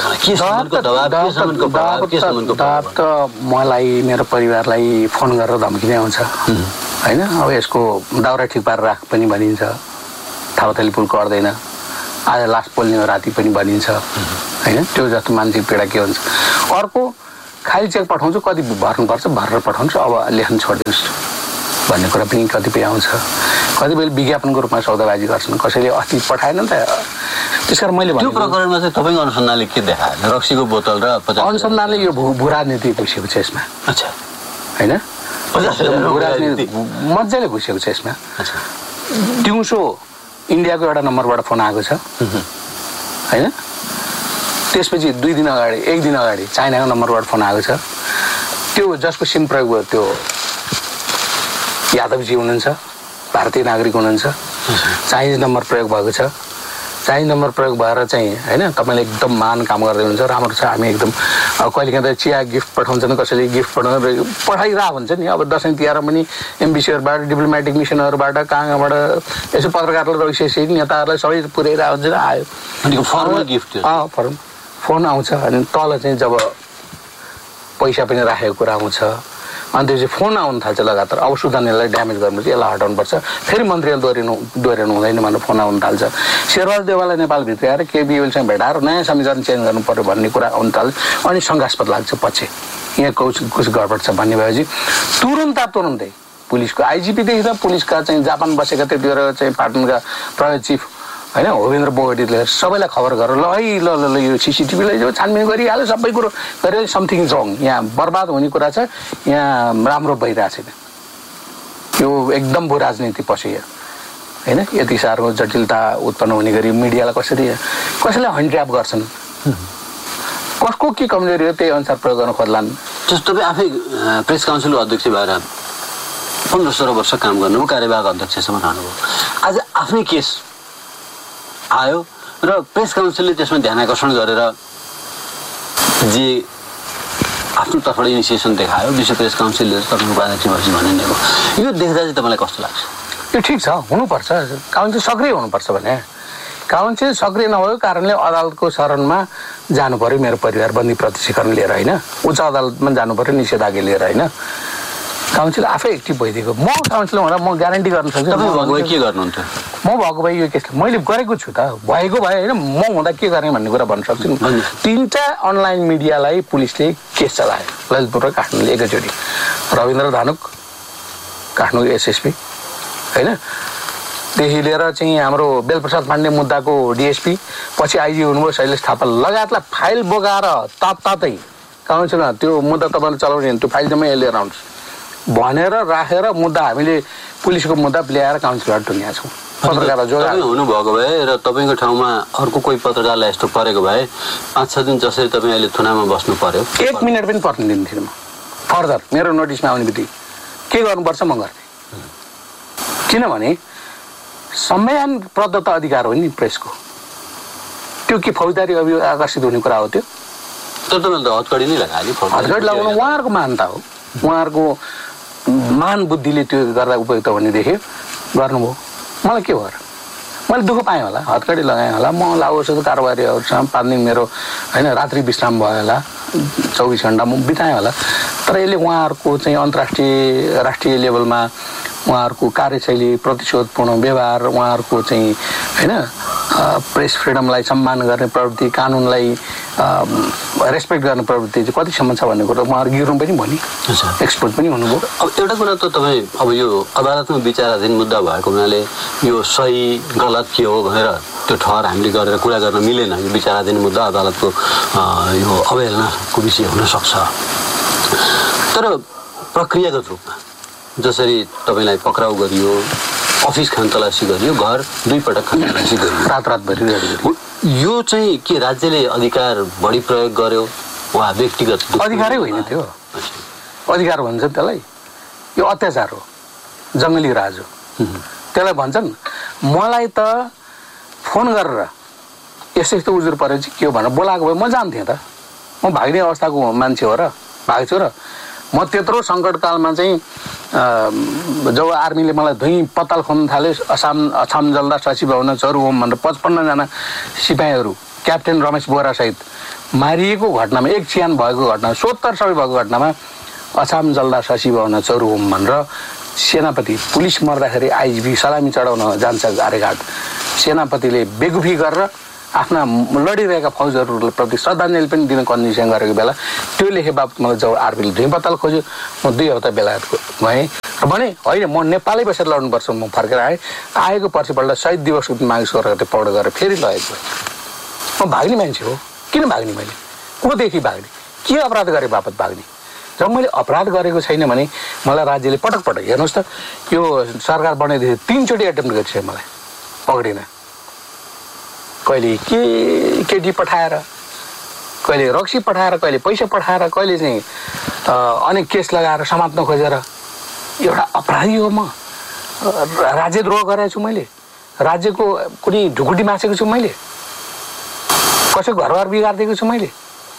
दबाब त मलाई मेरो परिवारलाई फोन गरेर धम्किने आउँछ होइन अब यसको दाउरा ठिक पारेर राख पनि भनिन्छ थापाथली पुल कर्दैन आज लास पोल्ने हो राति पनि भनिन्छ होइन त्यो जस्तो मानसिक पीडा के हुन्छ अर्को खाली चेक पठाउँछु कति भर्नुपर्छ भरेर पठाउँछु अब लेख्न छोडिदिनुहोस् भन्ने कुरा पनि कतिपय आउँछ कतिपय विज्ञापनको रूपमा सौदाबाजी गर्छन् कसैले अस्ति पठाएन नि त त्यस कारण मैले
त्यो प्रकरणमा चाहिँ तपाईँको अनुसन्धानले के देखायो रक्सीको बोतल र
अनुसन्धानले यो भू राजनीति घुसेको छ यसमा
अच्छा
होइन भू राजनीति मजाले घुसेको छ यसमा दिउँसो इन्डियाको एउटा नम्बरबाट फोन आएको छ होइन त्यसपछि 2 दिन अगाडि 1 दिन अगाडि चाइनाको नम्बरबाट फोन आएको छ त्यो जसको सिम प्रयोग भयो त्यो यादवजी हुनुहुन्छ भारतीय नागरिक हुनुहुन्छ चाइनिज नम्बर प्रयोग भएको छ चाइनिज नम्बर प्रयोग भएर चाहिँ होइन तपाईँले एकदम मान काम गर्दै हुनुहुन्छ राम्रो छ हामी एकदम कहिलेकाहीँ त चिया गिफ्ट पठाउँछन् कसैले गिफ्ट पठाइरहेको हुन्छ नि अब दसैँ तिहार पनि एम्बेसीहरूबाट डिप्लोमेटिक मिसनहरूबाट कहाँबाट यसो पत्रकारलाई विशेष नेताहरूलाई सबै पुर्याइरहेको हुन्छ आयो
फर्मल गिफ्ट
फर्म फोन आउँछ अनि तल चाहिँ जब पैसा पनि राखेको कुरा आउँछ अनि त्यो चाहिँ फोन आउनु थाल्छ लगातार अब सुधार्नेलाई ड्यामेज गर्नुपर्छ यसलाई हटाउनुपर्छ फेरि मन्त्रीले दोहोऱ्याउनु हुँदैन भनेर फोन आउनु थाल्छ शेरबहादुर देवाललाई नेपालभित्र आएर केपी ओलीसँग भेटाएर नयाँ समीकरण चेन्ज गर्नु पर्यो भन्ने कुरा आउनु थाल्छ अनि शङ्कास्पद लाग्छ पछि यहाँ कुछ गडबड छ भन्ने भएपछि तुरुन्तै पुलिसको आइजिपीदेखि त पुलिसका चाहिँ जापान बसेका त्यति बेला चाहिँ पाटनका प्रहरी चिफ होइन होवेन्द्र बोगटीले सबैलाई खबर गर ल है ल यो सिसिटिभीलाई जो छानबिन गरिहाल्यो सबै कुरो गरेर समथिङ रङ यहाँ बर्बाद हुने कुरा छ यहाँ राम्रो भइरहेको छैन यो एकदम भू राजनीति पस्यो होइन यति साह्रो जटिलता उत्पन्न हुने गरी मिडियालाई कसैले हन्ड्र्याप गर्छन् कसको के कमजोरी हो त्यही अनुसार प्रयोग गर्न खोज्लान्
जस्तो तपाईँ आफै प्रेस काउन्सिलको अध्यक्ष भएर 15-16 वर्ष काम गर्नुभयो कार्यवाहक अध्यक्षसम्म रहनुभयो आज आफ्नै केस आयो र प्रेस काउन्सिलले त्यसमा ध्यान आकर्षण गरेर जे आफ्नो तर्फबाट इनिसिएसन देखायो विश्व प्रेस काउन्सिलले तपाईँको उपाध्यक्ष भएपछि भनिदिएको यो देख्दा चाहिँ तपाईँलाई कस्तो लाग्छ
यो ठिक छ हुनुपर्छ काउन्सिल सक्रिय हुनुपर्छ भने काउन्सिल सक्रिय नभएको कारणले अदालतको शरणमा जानु पर्यो मेरो परिवार बन्दी प्रतिष्ठीकरण लिएर होइन उच्च अदालतमा जानु पर्यो निषेधाज्ञा लिएर होइन काउन्सिल आफै एक्टिभ भइदिएको म काउन्सिल हुँदा म ग्यारेन्टी गर्न सक्छु
के गर्नुहुन्थ्यो
म भएको भए यो केस मैले गरेको छु त भएको भए होइन म हुँदा के गर्ने भन्ने कुरा भन्न सक्छु 3टा अनलाइन मिडियालाई पुलिसले केस चलायो ललितपुर र काठमाडौँ एकैचोटि रविन्द्र धानुक काठमाडौँ एसएसपी होइन देखि लिएर चाहिँ हाम्रो बेलप्रसाद पाण्डे मुद्दाको डिएसपी पछि आइजी हुनुभयो शैलेश थापा लगायतलाई फाइल बोकाएर तातै काउन्सिलमा त्यो मुद्दा तपाईँले चलाउने त्यो फाइल जम्मै लिएर आउँछ भनेर राखेर मुद्दा हामीले पुलिसको मुद्दा ल्याएर काउन्सिलर टुङ्ग्याएको छौँ पत्रकारलाई जोगाएर
हुनुभएको भए र तपाईँको ठाउँमा अर्को कोही पत्रकारलाई यस्तो परेको भए 5-6 दिन जसरी तपाईँ अहिले थुनामा बस्नु पर्यो
1 मिनट पनि पर्ने दिन्थेन म फर्दर मेरो नोटिसमा आउने बित्तिकै के गर्नुपर्छ म गर्ने किनभने संविधान प्रदत्त अधिकार हो नि प्रेसको त्यो के फौजदारी आकर्षित हुने कुरा हो त्यो
तर तपाईँले त हतकडी नै लगायो
हतकडी लगाउनु उहाँहरूको मान्यता हो उहाँहरूको मान बुद्धिले त्यो गर्दा उपयुक्त भन्ने देख्यो गर्नुभयो मलाई के भयो मैले दुःख पाएँ होला हतकडी लगाएँ होला म लागु कारोबारीहरूसँग 5 दिन मेरो होइन रात्रि विश्राम भयो होला 24 घण्टा म बिताएँ होला तर यसले उहाँहरूको चाहिँ अन्तर्राष्ट्रिय राष्ट्रिय लेभलमा उहाँहरूको कार्यशैली प्रतिशोधपूर्ण व्यवहार उहाँहरूको चाहिँ होइन प्रेस फ्रिडमलाई सम्मान गर्ने प्रवृत्ति कानुनलाई रेस्पेक्ट गर्ने प्रवृत्ति चाहिँ कतिसम्म छ भन्ने कुरा उहाँहरू गिर्नु पनि भयो नि एक्सपर्ट पनि हुनुभयो
अब एउटा कुरा त तपाईँ अब यो अदालतमा विचाराधीन मुद्दा भएको हुनाले यो सही गलत के हो भनेर त्यो ठहर हामीले गरेर कुरा गर्न मिलेन यो विचाराधीन मुद्दा अदालतको यो अवहेलनाको विषय हुनसक्छ तर प्रक्रियागत रूपमा जसरी तपाईँलाई पक्राउ गरियो अफिस खानतलासी गरियो घर 2 पटक खानतलासी गरियो
रातभरि
यो चाहिँ के राज्यले अधिकार बढी प्रयोग गर्यो वा व्यक्तिगत
अधिकारै होइन त्यो अधिकार भन्छ त्यसलाई यो अत्याचार हो जङ्गली राज हो त्यसलाई भन्छन् मलाई त फोन गरेर यस्तो उजुर परेपछि के हो भनेर बोलाएको भए म जान्थेँ त म भाग्ने अवस्थाको मान्छे हो र भएको छु र म त्यत्रो सङ्कटकालमा चाहिँ जब आर्मीले मलाई धुइँ पत्ताल खोल्न थाल्यो अछाम जल्दा सचिव भवन चरु होम भनेर 55 जना सिपाहीहरू क्याप्टेन रमेश बोरासहित मारिएको घटनामा एक चिहान भएको घटना 70 सबै भएको घटनामा अछाम जल्दा सचिव भवन चरु होम भनेर सेनापति पुलिस मर्दाखेरि आइजिपी सलामी चढाउन जान्छ गारेघाट सेनापतिले बेगुफी गरेर आफ्ना लडिरहेका फौजहरूप्रति श्रद्धाञ्जली पनि दिन कन्डिसन गरेको बेला त्यो लेखे बापत मलाई जब आर्मीले धुइँ पत्ताल खोज्यो म 2 हप्ता बेलायत गएँ र भने होइन म नेपालै बसेर लड्नुपर्छ म फर्केर आएको पर्सिपल्ट शहीद दिवसको दिन माग गरेर पौड गरेर फेरि लगेको म भाग्ने मान्छे हो किन भाग्ने मैले कोदेखि भाग्ने के अपराध गरे बापत भाग्ने जब मैले अपराध गरेको छैन भने मलाई राज्यले पटक पटक हेर्नुहोस् त यो सरकार बनेदेखि 3 चोटि एटेम्प्ट गरिसक्यो मलाई पक्रिन कहिले केटी पठाएर कहिले रक्सी पठाएर कहिले पैसा पठाएर कहिले चाहिँ अनेक केस लगाएर समात्न खोजेर एउटा अपराधी हो म राज्यद्रोह गरेको छु मैले राज्यको कुनै ढुकुटी मासेको छु मैले कसैको घरबार बिगारिदिएको छु मैले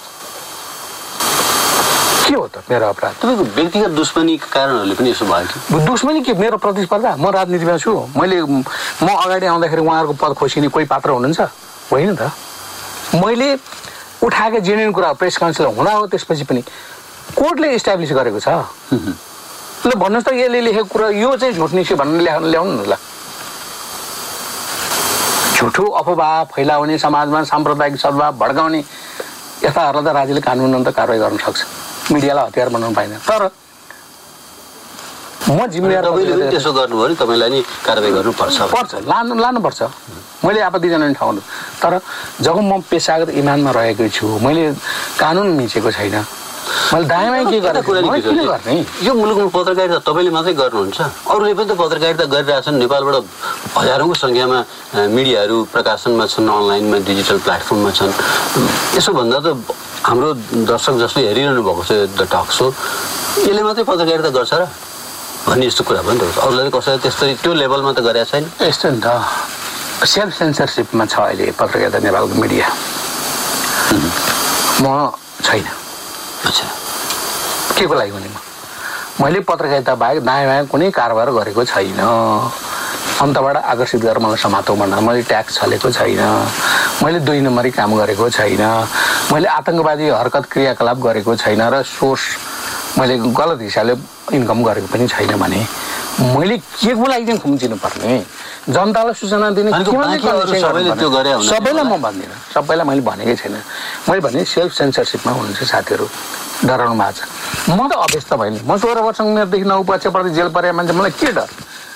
के हो त मेरो अपराध
तपाईँको व्यक्तिगत दुश्मनीका कारणहरूले पनि यसो भयो कि
दुश्मनी के मेरो प्रतिस्पर्धा म राजनीतिमा छु म अगाडि आउँदाखेरि उहाँहरूको पद खोसिने कोही पात्र हुनुहुन्छ होइन त मैले उठाएको जेन्युन कुरा प्रेस काउन्सिल हुँदा हो त्यसपछि पनि कोर्टले इस्टाब्लिस गरेको छ ल भन्नुहोस् त यसले लेखेको कुरा यो चाहिँ झुट निस्क्यो भनेर ल्याउनु न ल झुठो अफवाह फैलाउने समाजमा साम्प्रदायिक सद्भाव भड्काउने यस्ताहरूलाई त राज्यले कानुन त कारवाही गर्न सक्छ मिडियालाई हतियार बनाउनु पाइँदैन तर म जिम्मेवार
त्यसो गर्नुभयो भने तपाईँलाई नि कारवाही गर्नुपर्छ
लानुपर्छ मैले आपत्ति जनाउने ठाउँ तर जब म पेसागत इमानमा रहेको छु मैले कानुन मिचेको छैन मैले दायाँ के गर्ने
यो मुलुकमा पत्रकारिता तपाईँले मात्रै गर्नुहुन्छ अरूले पनि त पत्रकारिता गरिरहेछन् नेपालबाट हजारौँको सङ्ख्यामा मिडियाहरू प्रकाशनमा छन् अनलाइनमा डिजिटल प्लेटफर्ममा छन् यसो भन्दा त हाम्रो दर्शक जसले हेरिरहनु भएको छ द टक सो यसले मात्रै पत्रकारिता गर्छ र भन्ने यस्तो कुरा पनि त अरूलाई कसैले त्यस्तै त्यो लेभलमा त गरेको छैन
यस्तो नि त सेल्फ सेन्सरसिपमा छ अहिले पत्रकारिता नेपालको मिडिया म छैन
अच्छा
के को लागि भने मैले पत्रकारिता बाहेक दायाँ बायाँ कुनै कारोबार गरेको छैन अन्तबाट आकर्षित गरेर मलाई समातौँ भनेर मैले ट्याक्स छलेको छैन मैले 2 नम्बरी काम गरेको छैन मैले आतङ्कवादी हरकत क्रियाकलाप गरेको छैन र सोर्स मैले गलत हिसाबले इन्कम गरेको पनि छैन भने मैले के को लागि चाहिँ खुम्चिनु पर्ने जनतालाई सूचना दिने सबैलाई म भन्दिनँ सबैलाई मैले भनेकै छैन मैले भने सेल्फ सेन्सरसिपमा हुनुहुन्छ साथीहरू डराउनु भएको छ म त अभ्यस्त भएँ म 16 वर्ष उमेरदेखि 9 पछि जेल परेको मान्छे मलाई के डर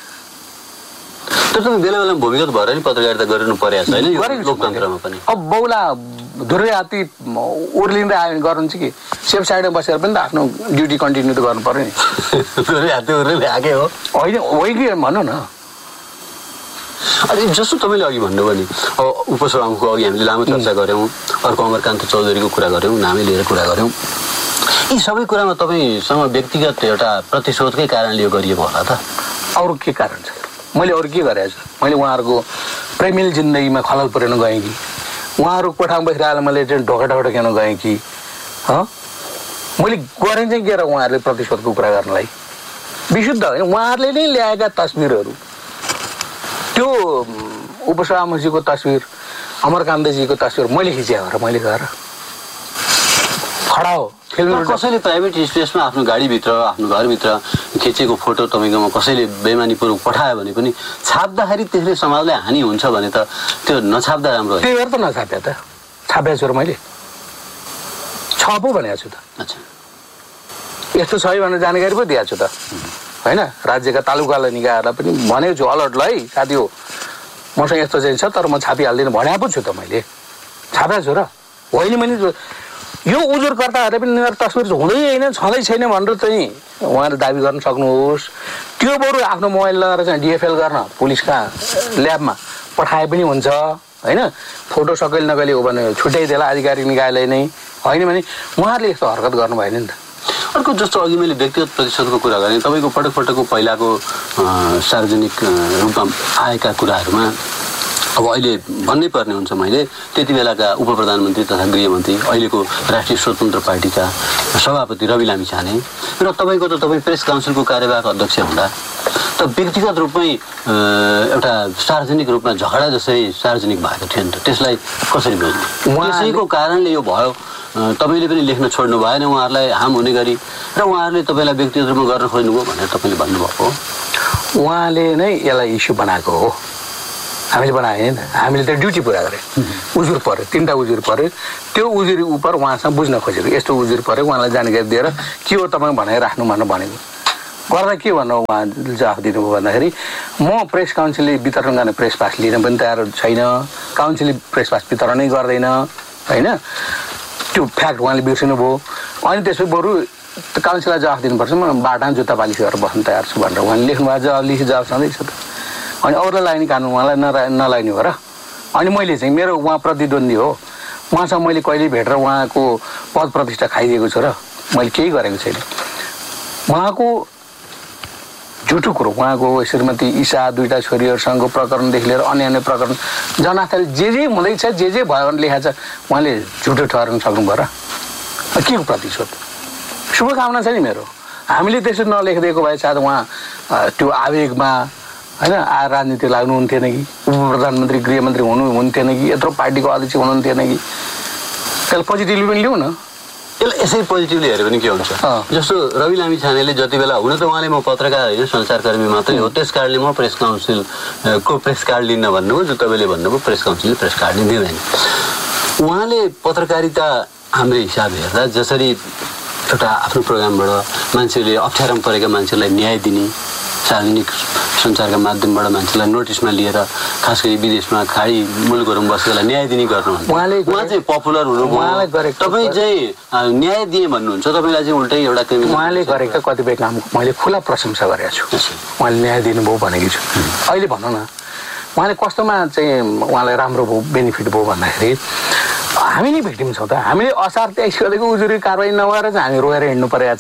तर तपाईँ बेला बेला भूमिगत भएर नि पत्रकारिता गरिनु परेको छैन लोकतन्त्रमा पनि
अब बौला धुर्रे हात्ती उर्लिँदै आयो भने गर्नुहुन्छ कि सेफ साइडमा बसेर पनि त आफ्नो ड्युटी कन्टिन्यू त गर्नु पर्यो नि
धुर्रे हात्ती उर्लिँदै आएकै हो
होइन कि भनौँ न
अनि जस्तो तपाईँले अघि भन्नुभयो नि अब उपसभामुखको अघि हामीले लामो चर्चा गऱ्यौँ अर्को अमरकान्त चौधरीको कुरा गऱ्यौँ नामै लिएर कुरा गऱ्यौँ यी सबै कुरामा तपाईँसँग व्यक्तिगत एउटा प्रतिशोधकै कारणले यो गरिएको होला त
अरू के कारण छ मैले अरू के गरेको छु मैले उहाँहरूको प्रेमिल जिन्दगीमा खलल पुर्याउन गएँ कि उहाँहरू कोठामा बसिरहेर मैले चाहिँ ढोका खेल्न गएँ कि मैले गरेँ चाहिँ के र उहाँहरूले प्रतिशोधको कुरा गर्नलाई विशुद्ध होइन उहाँहरूले नै ल्याएका तस्बिरहरू त्यो उपसभामुखजीको तस्बिर अमरकान्तजीको तस्बिर मैले खिचेँ र मैले गएर खडा हो फिल्म
कसैले प्राइभेट स्पेसमा आफ्नो गाडीभित्र आफ्नो घरभित्र खिचेको फोटो तपाईँकोमा कसैले बेमानीपूर्वक पठायो भने पनि छाप्दाखेरि त्यसले समाजलाई हानि हुन्छ भने त त्यो नछाप्दा राम्रो
त्यही भएर त नछाप्या त छापेको छु र मैले छ पो भनेको छु त
अच्छा
यस्तो छ भनेर जानकारी पो दिएको छु त होइन राज्यका तालुका निकायहरूलाई पनि भनेको छु अलर्ट ल है साथी हो मसँग यस्तो चाहिँ छ तर म छापिहाल्दिनँ भनेको पो छु त मैले छापेको छु र होइन मैले यो उजुरकर्ताहरूले पनि यिनीहरू तस्बिर हुँदै होइन छँदै छैन भनेर चाहिँ उहाँले दाबी गर्न सक्नुहोस् त्यो बरु आफ्नो मोबाइल लगाएर चाहिँ डिएफएल गर्न पुलिसका ल्याबमा पठाए पनि हुन्छ होइन फोटो सकैले नकैले हो भने छुट्याइदिएला आधिकारिक निकायले नै होइन भने उहाँहरूले यस्तो हरकत गर्नु भएन नि त
अर्को जस्तो अघि मैले व्यक्तिगत प्रतिशोधको कुरा गरेँ तपाईँको पटक पटकको पहिलाको सार्वजनिक रूपमा आएका कुराहरूमा अब अहिले भन्नै पर्ने हुन्छ मैले त्यति बेलाका उप प्रधानमन्त्री तथा गृहमन्त्री अहिलेको राष्ट्रिय स्वतन्त्र पार्टीका सभापति रवि लामिछाने र तपाईँ प्रेस काउन्सिलको कार्यवाहक अध्यक्ष हुँदा त व्यक्तिगत रूपमै एउटा सार्वजनिक रूपमा झगडा जसरी सार्वजनिक भएको थियो नि त त्यसलाई कसरी बुझ्नु त्यसैको कारणले यो भयो तपाईँले पनि लेख्न छोड्नु भएन उहाँहरूलाई हार्म हुने गरी र उहाँहरूले तपाईँलाई व्यक्तिगत रूपमा गर्न खोज्नुभयो भनेर तपाईँले भन्नुभएको हो
उहाँले नै यसलाई इस्यु बनाएको हो हामीले बनाएन हामीले त ड्युटी पुरा गरे उजुर पर्यो 3टा उजुर पर्यो त्यो उजुरी उप उहाँसँग बुझ्न खोजेको यस्तो उजुर पर्यो उहाँलाई जानकारी दिएर के हो तपाईँ भनेर राख्नु भनेको गर्दा के भन्नु उहाँले जवाफ दिनुभयो भन्दाखेरि म प्रेस काउन्सिलले वितरण गर्ने प्रेस पास लिन पनि तयार छैन काउन्सिलले प्रेस पास वितरणै गर्दैन होइन त्यो फ्याक्ट उहाँले बिर्सिनु भयो अनि त्यसपछि बरु काउन्सिललाई जवाफ दिनुपर्छ म बाटा जुत्ता पालिस गरेर बस्न तयार छु भनेर उहाँले लेख्नुभएको जवाब छँदैछ त अनि अरूलाई लाग्ने कानुन उहाँलाई नलाग्ने हो र अनि मैले चाहिँ मेरो उहाँ प्रतिद्वन्दी हो उहाँसँग मैले कहिले भेटेर उहाँको पद प्रतिष्ठा खाइदिएको छु र मैले केही गरेको छैन उहाँको झुटो कुरो उहाँको श्रीमती ईशा 2टा छोरीहरूसँगको प्रकरणदेखि लिएर अन्य प्रकरण जनताले जे हुँदैछ जे भयो भने लेखाएको छ उहाँले झुटो ठहराउन सक्नुभयो र के को प्रतिशोध शुभकामना छ नि मेरो हामीले त्यसरी नलेखिदिएको भए सायद उहाँ त्यो आवेगमा होइन राजनीति लाग्नुहुन्थेन कि उप प्रधानमन्त्री गृहमन्त्री हुनुहुन्थेन कि यत्रो पार्टीको अध्यक्ष हुनुहुन्थेन कि त्यसलाई पोजिटिभली पनि लिउँ न
यसलाई यसै पोजिटिभली हेऱ्यो भने के हुन्छ जस्तो रवि लामिछानेले जति बेला हुन त उहाँले म पत्रकार होइन सञ्चारकर्मी मात्रै हो त्यस कारणले म प्रेस काउन्सिलको प्रेस कार्ड लिन्न भन्नुभयो जो तपाईँले भन्नुभयो प्रेस काउन्सिलले प्रेस कार्ड दिँदैन उहाँले पत्रकारिता हाम्रो हिसाब हेर्दा जसरी एउटा आफ्नो प्रोग्रामबाट मान्छेले अप्ठ्यारोमा परेका मान्छेलाई न्याय दिने सार्वजनिक सञ्चारका माध्यमबाट मान्छेलाई नोटिसमा लिएर खास गरी विदेशमा खाडी मुलुकहरूमा बसेकोलाई न्याय दिने गर्नुहुन्छ उहाँ चाहिँ पपुलर हुनुभयो तपाईँ चाहिँ न्याय दिए भन्नुहुन्छ तपाईँलाई चाहिँ उल्टै एउटा
उहाँले गरेका कतिपय कामको मैले खुला प्रशंसा गरेको छु उहाँले न्याय दिनुभयो भनेको छु अहिले भनौँ न उहाँले कस्तोमा चाहिँ उहाँलाई राम्रो भयो बेनिफिट भयो भन्दाखेरि हामी नै भिक्टिम छौँ त हामीले असार 23 गतेको उजुरी कारवाही नभएर चाहिँ हामी रोएर हिँड्नु परेको छ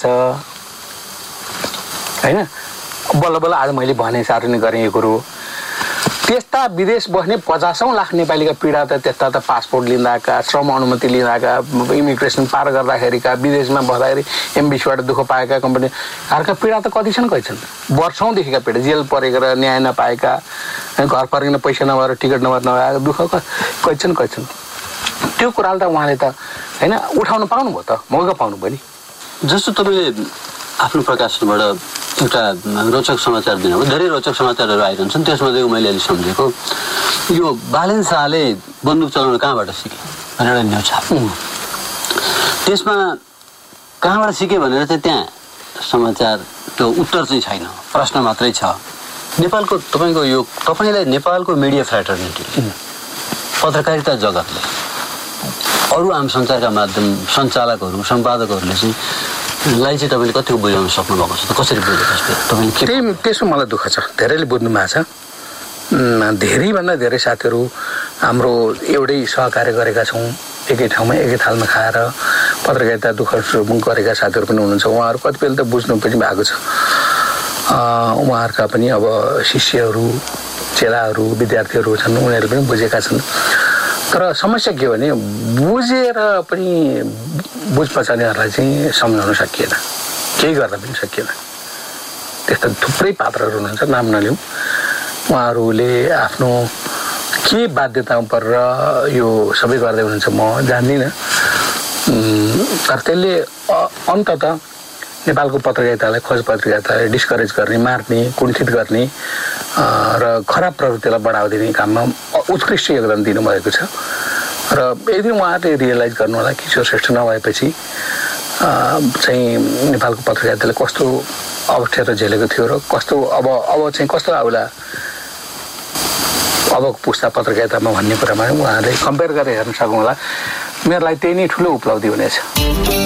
होइन बल्ल बल्ल आज मैले भने सार्वजनिक गरेँ यो कुरो त्यस्ता विदेश बस्ने 50औं लाख नेपालीका पीडा त त्यस्ता त पासपोर्ट लिँदाका श्रम अनुमति लिँदाका इमिग्रेसन पार गर्दाखेरिका विदेशमा बस्दाखेरि एमबिसीबाट दुःख पाएका कम्पनीहरूका पीडा त कति छन् वर्षौँदेखिका पीडा जेल परेर न्याय नपाएका घर फर्किन पैसा नभएर टिकट नभएर दुःख कति छन् त्यो कुराले त उहाँले त होइन उठाउन पाउनुभयो त मौका पाउनुभयो नि
जस्तो तपाईँले आफ्नो प्रकाशनबाट एउटा रोचक समाचार दिनुभयो धेरै रोचक समाचारहरू आइरहन्छन् त्यसमध्येको मैले अहिले सम्झेको यो बालेन शाहले बन्दुक चलाउन कहाँबाट सिके भनेर न्युज छ त्यसमा कहाँबाट सिके भनेर चाहिँ त्यहाँ समाचार त्यो उत्तर चाहिँ छैन प्रश्न मात्रै छ नेपालको तपाईँको यो तपाईँलाई नेपालको मिडिया फ्रेटर्निटी पत्रकारिता जगतले अरू आम सञ्चारका माध्यम सञ्चालकहरू सम्पादकहरूले चाहिँ तपाईँले कतिको बुझाउन सक्नुभएको छ त कसरी बुझेको
त्यसो मलाई दुःख छ धेरैले बुझ्नु भएको छ धेरैभन्दा धेरै साथीहरू हाम्रो एउटै सहकार्य गरेका छौँ एकै ठाउँमा एकै थालमा खाएर पत्रकारिता दुःख गरेका साथीहरू पनि हुनुहुन्छ उहाँहरू कतिपय त बुझ्नु पनि भएको छ उहाँहरूका पनि अब शिष्यहरू चेलाहरू विद्यार्थीहरू छन् उनीहरू पनि बुझेका छन् तर समस्या के हो भने बुझेर पनि बुझ पछाउनेहरूलाई चाहिँ सम्झाउन सकिएन केही गर्न पनि सकिएन त्यस्ता थुप्रै पात्रहरू हुनुहुन्छ नाम नलिउँ उहाँहरूले आफ्नो के बाध्यतामा परेर यो सबै गर्दै हुनुहुन्छ म जान्दिनँ तर त्यसले अन्ततः नेपालको पत्रकारितालाई खोज पत्रिकालाई डिस्करेज गर्ने मार्ने कुण्ठित गर्ने र खराब प्रवृत्तिलाई बढावा दिने काममा उत्कृष्ट योगदान दिनुभएको छ र यदि उहाँहरूले रियलाइज गर्नु होला किशोर श्रेष्ठ नभएपछि चाहिँ नेपालको पत्रकारिताले कस्तो अप्ठ्यारो झेलेको थियो र कस्तो अब चाहिँ कस्तो आउला अबको पुस्ता पत्रकारितामा भन्ने कुरामा उहाँहरूले कम्पेयर गरेर हेर्न सक्नु होला मेरो लागि त्यही नै ठुलो उपलब्धि हुनेछ।